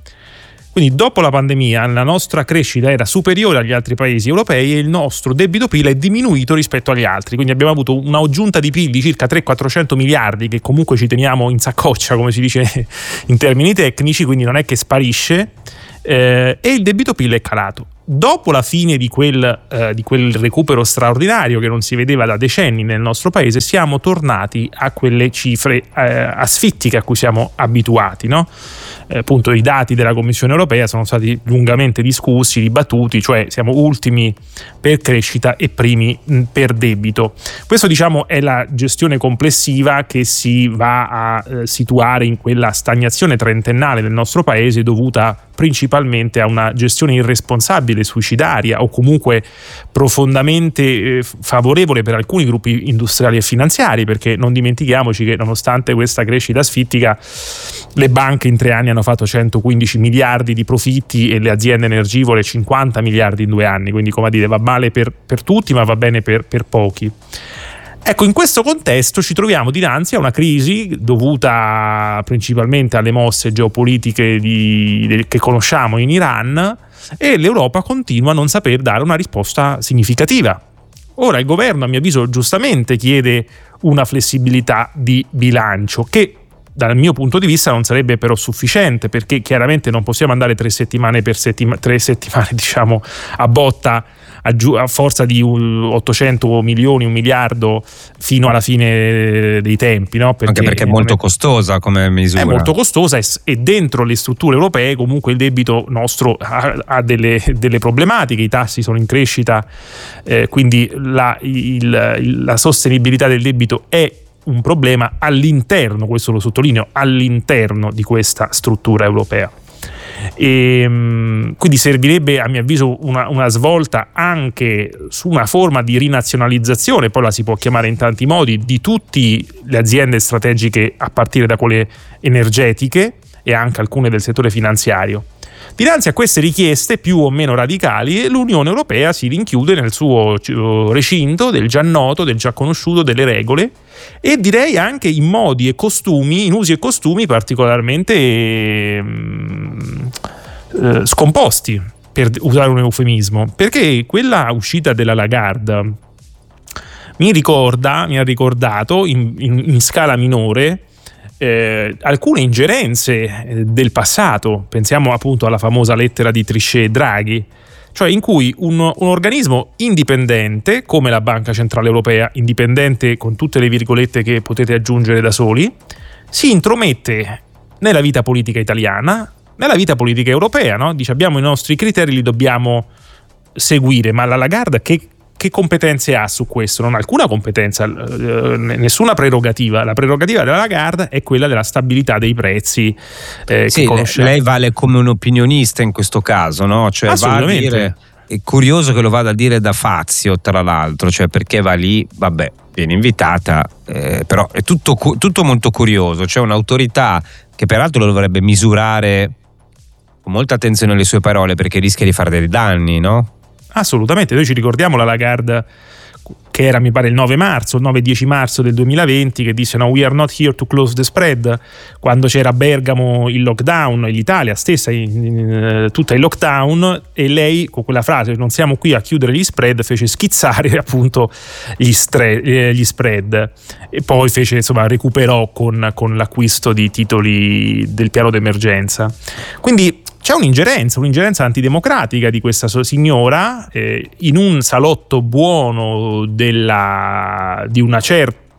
Quindi dopo la pandemia la nostra crescita era superiore agli altri paesi europei e il nostro debito P I L è diminuito rispetto agli altri, quindi abbiamo avuto un'aggiunta di P I L di circa trecento-quattrocento miliardi che comunque ci teniamo in saccoccia, come si dice in termini tecnici, quindi non è che sparisce, eh, e il debito P I L è calato. Dopo la fine di quel, eh, di quel recupero straordinario che non si vedeva da decenni nel nostro paese, siamo tornati a quelle cifre eh, asfittiche a cui siamo abituati, no? Eh, appunto i dati della Commissione europea sono stati lungamente discussi, dibattuti, cioè siamo ultimi per crescita e primi mh, per debito. Questo, diciamo, è la gestione complessiva che si va a eh, situare in quella stagnazione trentennale del nostro paese, dovuta principalmente a una gestione irresponsabile, suicidaria o comunque profondamente eh, favorevole per alcuni gruppi industriali e finanziari, perché non dimentichiamoci che nonostante questa crescita asfittica le banche in tre anni hanno fatto centoquindici miliardi di profitti e le aziende energivore cinquanta miliardi in due anni, quindi come a dire va male per, per tutti ma va bene per, per pochi. Ecco, in questo contesto ci troviamo dinanzi a una crisi dovuta principalmente alle mosse geopolitiche di, de, che conosciamo in Iran, e l'Europa continua a non saper dare una risposta significativa. Ora il governo, a mio avviso, giustamente chiede una flessibilità di bilancio che dal mio punto di vista non sarebbe però sufficiente, perché chiaramente non possiamo andare tre settimane per settima, tre settimane diciamo a botta a, giu, a forza di ottocento milioni, un miliardo fino alla fine dei tempi, no? Perché, anche perché è molto costosa come misura. È molto costosa e, e dentro le strutture europee comunque il debito nostro ha, ha delle, delle problematiche, i tassi sono in crescita, eh, quindi la, il, il, la sostenibilità del debito è un problema all'interno, questo lo sottolineo, all'interno di questa struttura europea. E, quindi servirebbe a mio avviso una, una svolta anche su una forma di rinazionalizzazione, poi la si può chiamare in tanti modi, di tutte le aziende strategiche a partire da quelle energetiche e anche alcune del settore finanziario. Dinanzi a queste richieste più o meno radicali, l'Unione Europea si rinchiude nel suo recinto del già noto, del già conosciuto, delle regole, e direi anche in modi e costumi, in usi e costumi particolarmente eh, scomposti, per usare un eufemismo, perché quella uscita della Lagarde mi ricorda, mi ha ricordato in, in, in scala minore Eh, alcune ingerenze del passato. Pensiamo appunto alla famosa lettera di Trichet e Draghi, cioè in cui un, un organismo indipendente come la Banca Centrale Europea, indipendente con tutte le virgolette che potete aggiungere da soli, si intromette nella vita politica italiana, nella vita politica europea, no? Dice abbiamo i nostri criteri, li dobbiamo seguire, ma la Lagarde che Che competenze ha su questo? Non ha alcuna competenza, eh, nessuna prerogativa. La prerogativa della Lagarde è quella della stabilità dei prezzi. Eh, sì, che lei vale come un opinionista in questo caso, no? Cioè va a dire, è curioso che lo vada a dire da Fazio, tra l'altro, cioè perché va lì, vabbè, viene invitata, eh, però è tutto, tutto molto curioso. C'è un'autorità che peraltro lo dovrebbe misurare con molta attenzione alle sue parole, perché rischia di fare dei danni, no? Assolutamente, noi ci ricordiamo la Lagarde che era mi pare il nove marzo, il nove dieci marzo del duemilaventi, che disse no, we are not here to close the spread, quando c'era a Bergamo il lockdown e l'Italia stessa in, in, tutta in lockdown, e lei con quella frase non siamo qui a chiudere gli spread fece schizzare appunto gli, stre, eh, gli spread, e poi fece insomma recuperò con, con l'acquisto di titoli del piano d'emergenza. Quindi c'è un'ingerenza, un'ingerenza antidemocratica di questa signora eh, in un salotto buono della, di una certa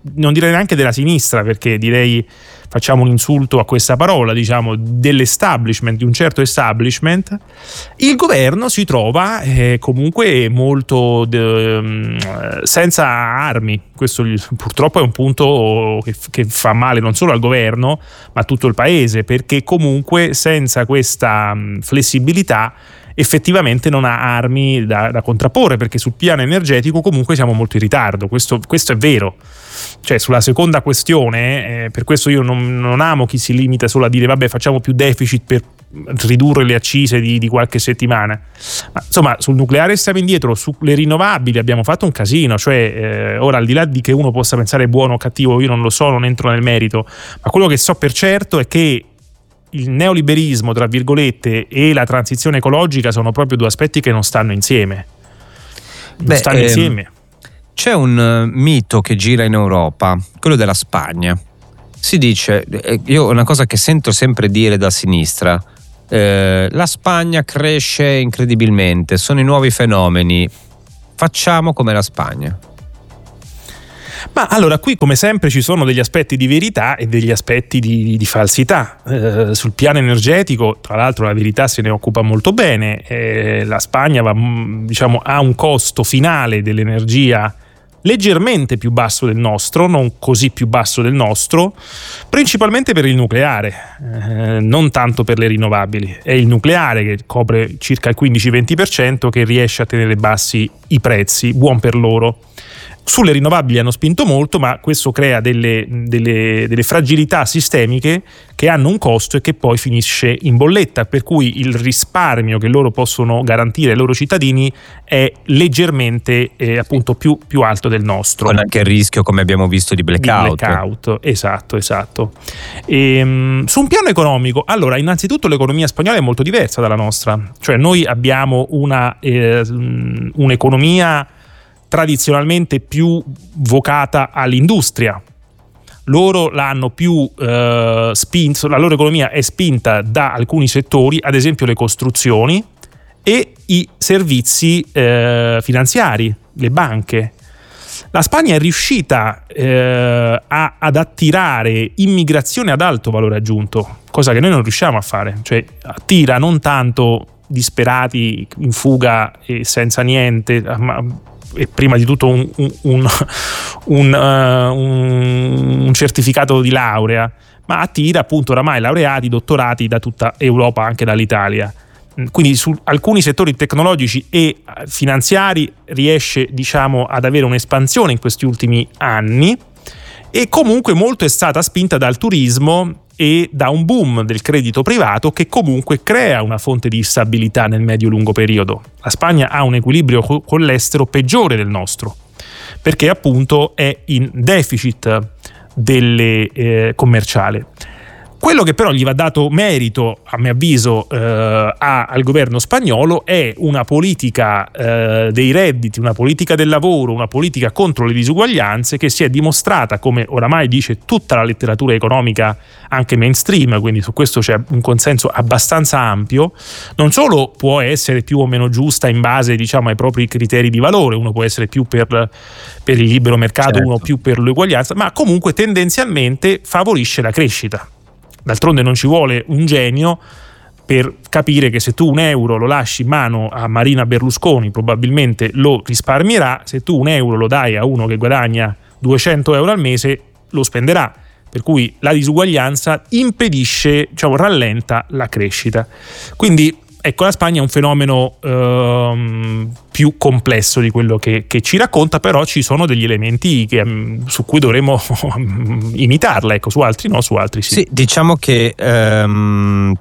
non direi neanche della sinistra, perché direi, facciamo un insulto a questa parola, diciamo dell'establishment, di un certo establishment, il governo si trova eh, comunque molto de, senza armi. Questo purtroppo è un punto che, che fa male non solo al governo ma a tutto il paese, perché comunque senza questa flessibilità effettivamente non ha armi da, da contrapporre, perché sul piano energetico comunque siamo molto in ritardo. Questo, questo è vero. Cioè, sulla seconda questione, eh, per questo io non, non amo chi si limita solo a dire vabbè, facciamo più deficit per ridurre le accise di, di qualche settimana. Ma insomma, sul nucleare stiamo indietro, sulle rinnovabili abbiamo fatto un casino. Cioè, eh, ora, al di là di che uno possa pensare buono o cattivo, io non lo so, non entro nel merito, ma quello che so per certo è che il neoliberismo, tra virgolette, e la transizione ecologica sono proprio due aspetti che non stanno insieme. Non Beh, stanno ehm, insieme. C'è un uh, mito che gira in Europa, quello della Spagna. Si dice, eh, io una cosa che sento sempre dire da sinistra, eh, la Spagna cresce incredibilmente, sono i nuovi fenomeni, facciamo come la Spagna. Ma allora, qui come sempre ci sono degli aspetti di verità e degli aspetti di, di falsità. Eh, sul piano energetico, tra l'altro, la verità se ne occupa molto bene. Eh, la Spagna va, diciamo, ha un costo finale dell'energia leggermente più basso del nostro, non così più basso del nostro, principalmente per il nucleare, eh, non tanto per le rinnovabili. È il nucleare che copre circa il quindici venti per cento che riesce a tenere bassi i prezzi, buon per loro. Sulle rinnovabili hanno spinto molto, ma questo crea delle, delle, delle fragilità sistemiche che hanno un costo e che poi finisce in bolletta, per cui il risparmio che loro possono garantire ai loro cittadini è leggermente eh, appunto più, più alto del nostro. Con anche il rischio, come abbiamo visto, di blackout. Di blackout, esatto, esatto. E, um, su un piano economico, allora, innanzitutto l'economia spagnola è molto diversa dalla nostra, cioè noi abbiamo una eh, un'economia tradizionalmente più vocata all'industria. Loro l'hanno più eh, spinto, la loro economia è spinta da alcuni settori, ad esempio le costruzioni e i servizi eh, finanziari, le banche. La Spagna è riuscita eh, a, ad attirare immigrazione ad alto valore aggiunto, cosa che noi non riusciamo a fare, cioè attira non tanto disperati in fuga e senza niente, ma e prima di tutto un, un, un, un, uh, un, un certificato di laurea, ma attira appunto oramai laureati, dottorati da tutta Europa, anche dall'Italia. Quindi su alcuni settori tecnologici e finanziari riesce, diciamo, ad avere un'espansione in questi ultimi anni, e comunque molto è stata spinta dal turismo e da un boom del credito privato che comunque crea una fonte di stabilità nel medio-lungo periodo. La Spagna ha un equilibrio con l'estero peggiore del nostro, perché appunto è in deficit delle, eh, commerciale. Quello che però gli va dato merito, a mio avviso, eh, a, al governo spagnolo è una politica eh, dei redditi, una politica del lavoro, una politica contro le disuguaglianze che si è dimostrata, come oramai dice tutta la letteratura economica, anche mainstream, quindi su questo c'è un consenso abbastanza ampio, non solo può essere più o meno giusta in base, diciamo, ai propri criteri di valore, uno può essere più per, per il libero mercato, certo, uno più per l'uguaglianza, ma comunque tendenzialmente favorisce la crescita. D'altronde non ci vuole un genio per capire che se tu un euro lo lasci in mano a Marina Berlusconi probabilmente lo risparmierà, se tu un euro lo dai a uno che guadagna duecento euro al mese lo spenderà, per cui la disuguaglianza impedisce, diciamo, rallenta la crescita. Quindi ecco, la Spagna è un fenomeno ehm, più complesso di quello che, che ci racconta, però ci sono degli elementi che, su cui dovremmo imitarla, ecco, su altri no, su altri sì. Sì, diciamo che ehm,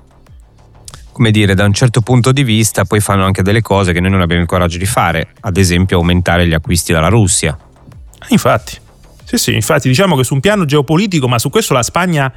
come dire, da un certo punto di vista poi fanno anche delle cose che noi non abbiamo il coraggio di fare, ad esempio aumentare gli acquisti dalla Russia. Infatti, sì sì, infatti diciamo che su un piano geopolitico, ma su questo la Spagna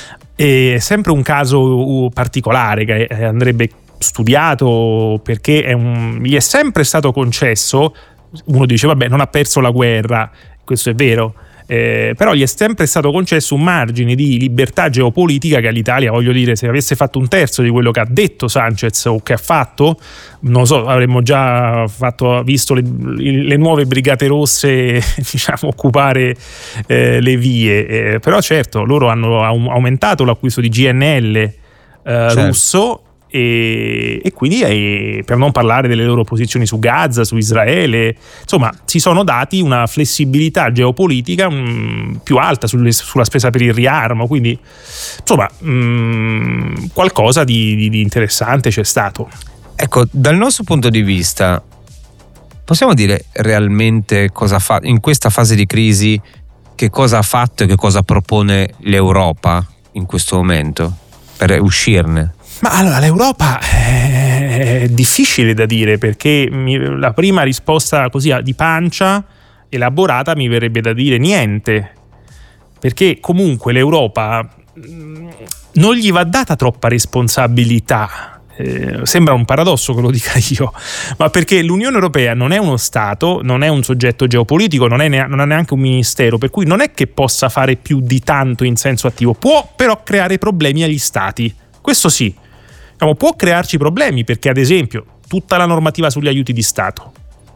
è sempre un caso particolare che andrebbe studiato, perché è un, gli è sempre stato concesso, uno dice vabbè non ha perso la guerra, questo è vero, Eh, però gli è sempre stato concesso un margine di libertà geopolitica che all'Italia, voglio dire, se avesse fatto un terzo di quello che ha detto Sanchez o che ha fatto, non lo so, avremmo già fatto, visto le, le nuove brigate rosse diciamo occupare eh, le vie, eh, però certo loro hanno aumentato l'acquisto di G N L eh, certo. russo. E, e quindi eh, per non parlare delle loro posizioni su Gaza, su Israele, insomma si sono dati una flessibilità geopolitica mh, più alta sulle, sulla spesa per il riarmo, quindi insomma mh, qualcosa di, di, di interessante c'è stato. Ecco, dal nostro punto di vista possiamo dire realmente cosa fa in questa fase di crisi, che cosa ha fatto e che cosa propone l'Europa in questo momento per uscirne? Ma allora l'Europa è difficile da dire, perché mi, la prima risposta così di pancia elaborata mi verrebbe da dire niente, perché comunque l'Europa non gli va data troppa responsabilità. Eh, sembra un paradosso che lo dica io, ma perché l'Unione Europea non è uno Stato, non è un soggetto geopolitico, non, è ne- non ha neanche un ministero, per cui non è che possa fare più di tanto in senso attivo, può però creare problemi agli Stati, questo sì. Può crearci problemi perché, ad esempio, tutta la normativa sugli aiuti di Stato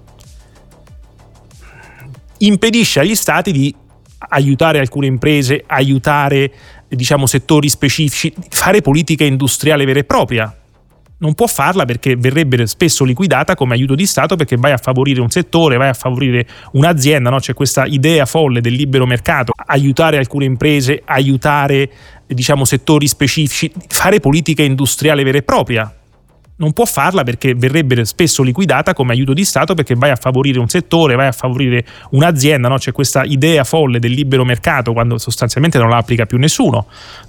impedisce agli Stati di aiutare alcune imprese, aiutare diciamo settori specifici, fare politica industriale vera e propria. Non può farla perché verrebbe spesso liquidata come aiuto di Stato, perché vai a favorire un settore, vai a favorire un'azienda, no? C'è questa idea folle del libero mercato, aiutare alcune imprese, aiutare diciamo settori specifici, fare politica industriale vera e propria. Non può farla perché verrebbe spesso liquidata come aiuto di Stato, perché vai a favorire un settore, vai a favorire un'azienda, no? C'è questa idea folle del libero mercato quando sostanzialmente non la applica più nessuno.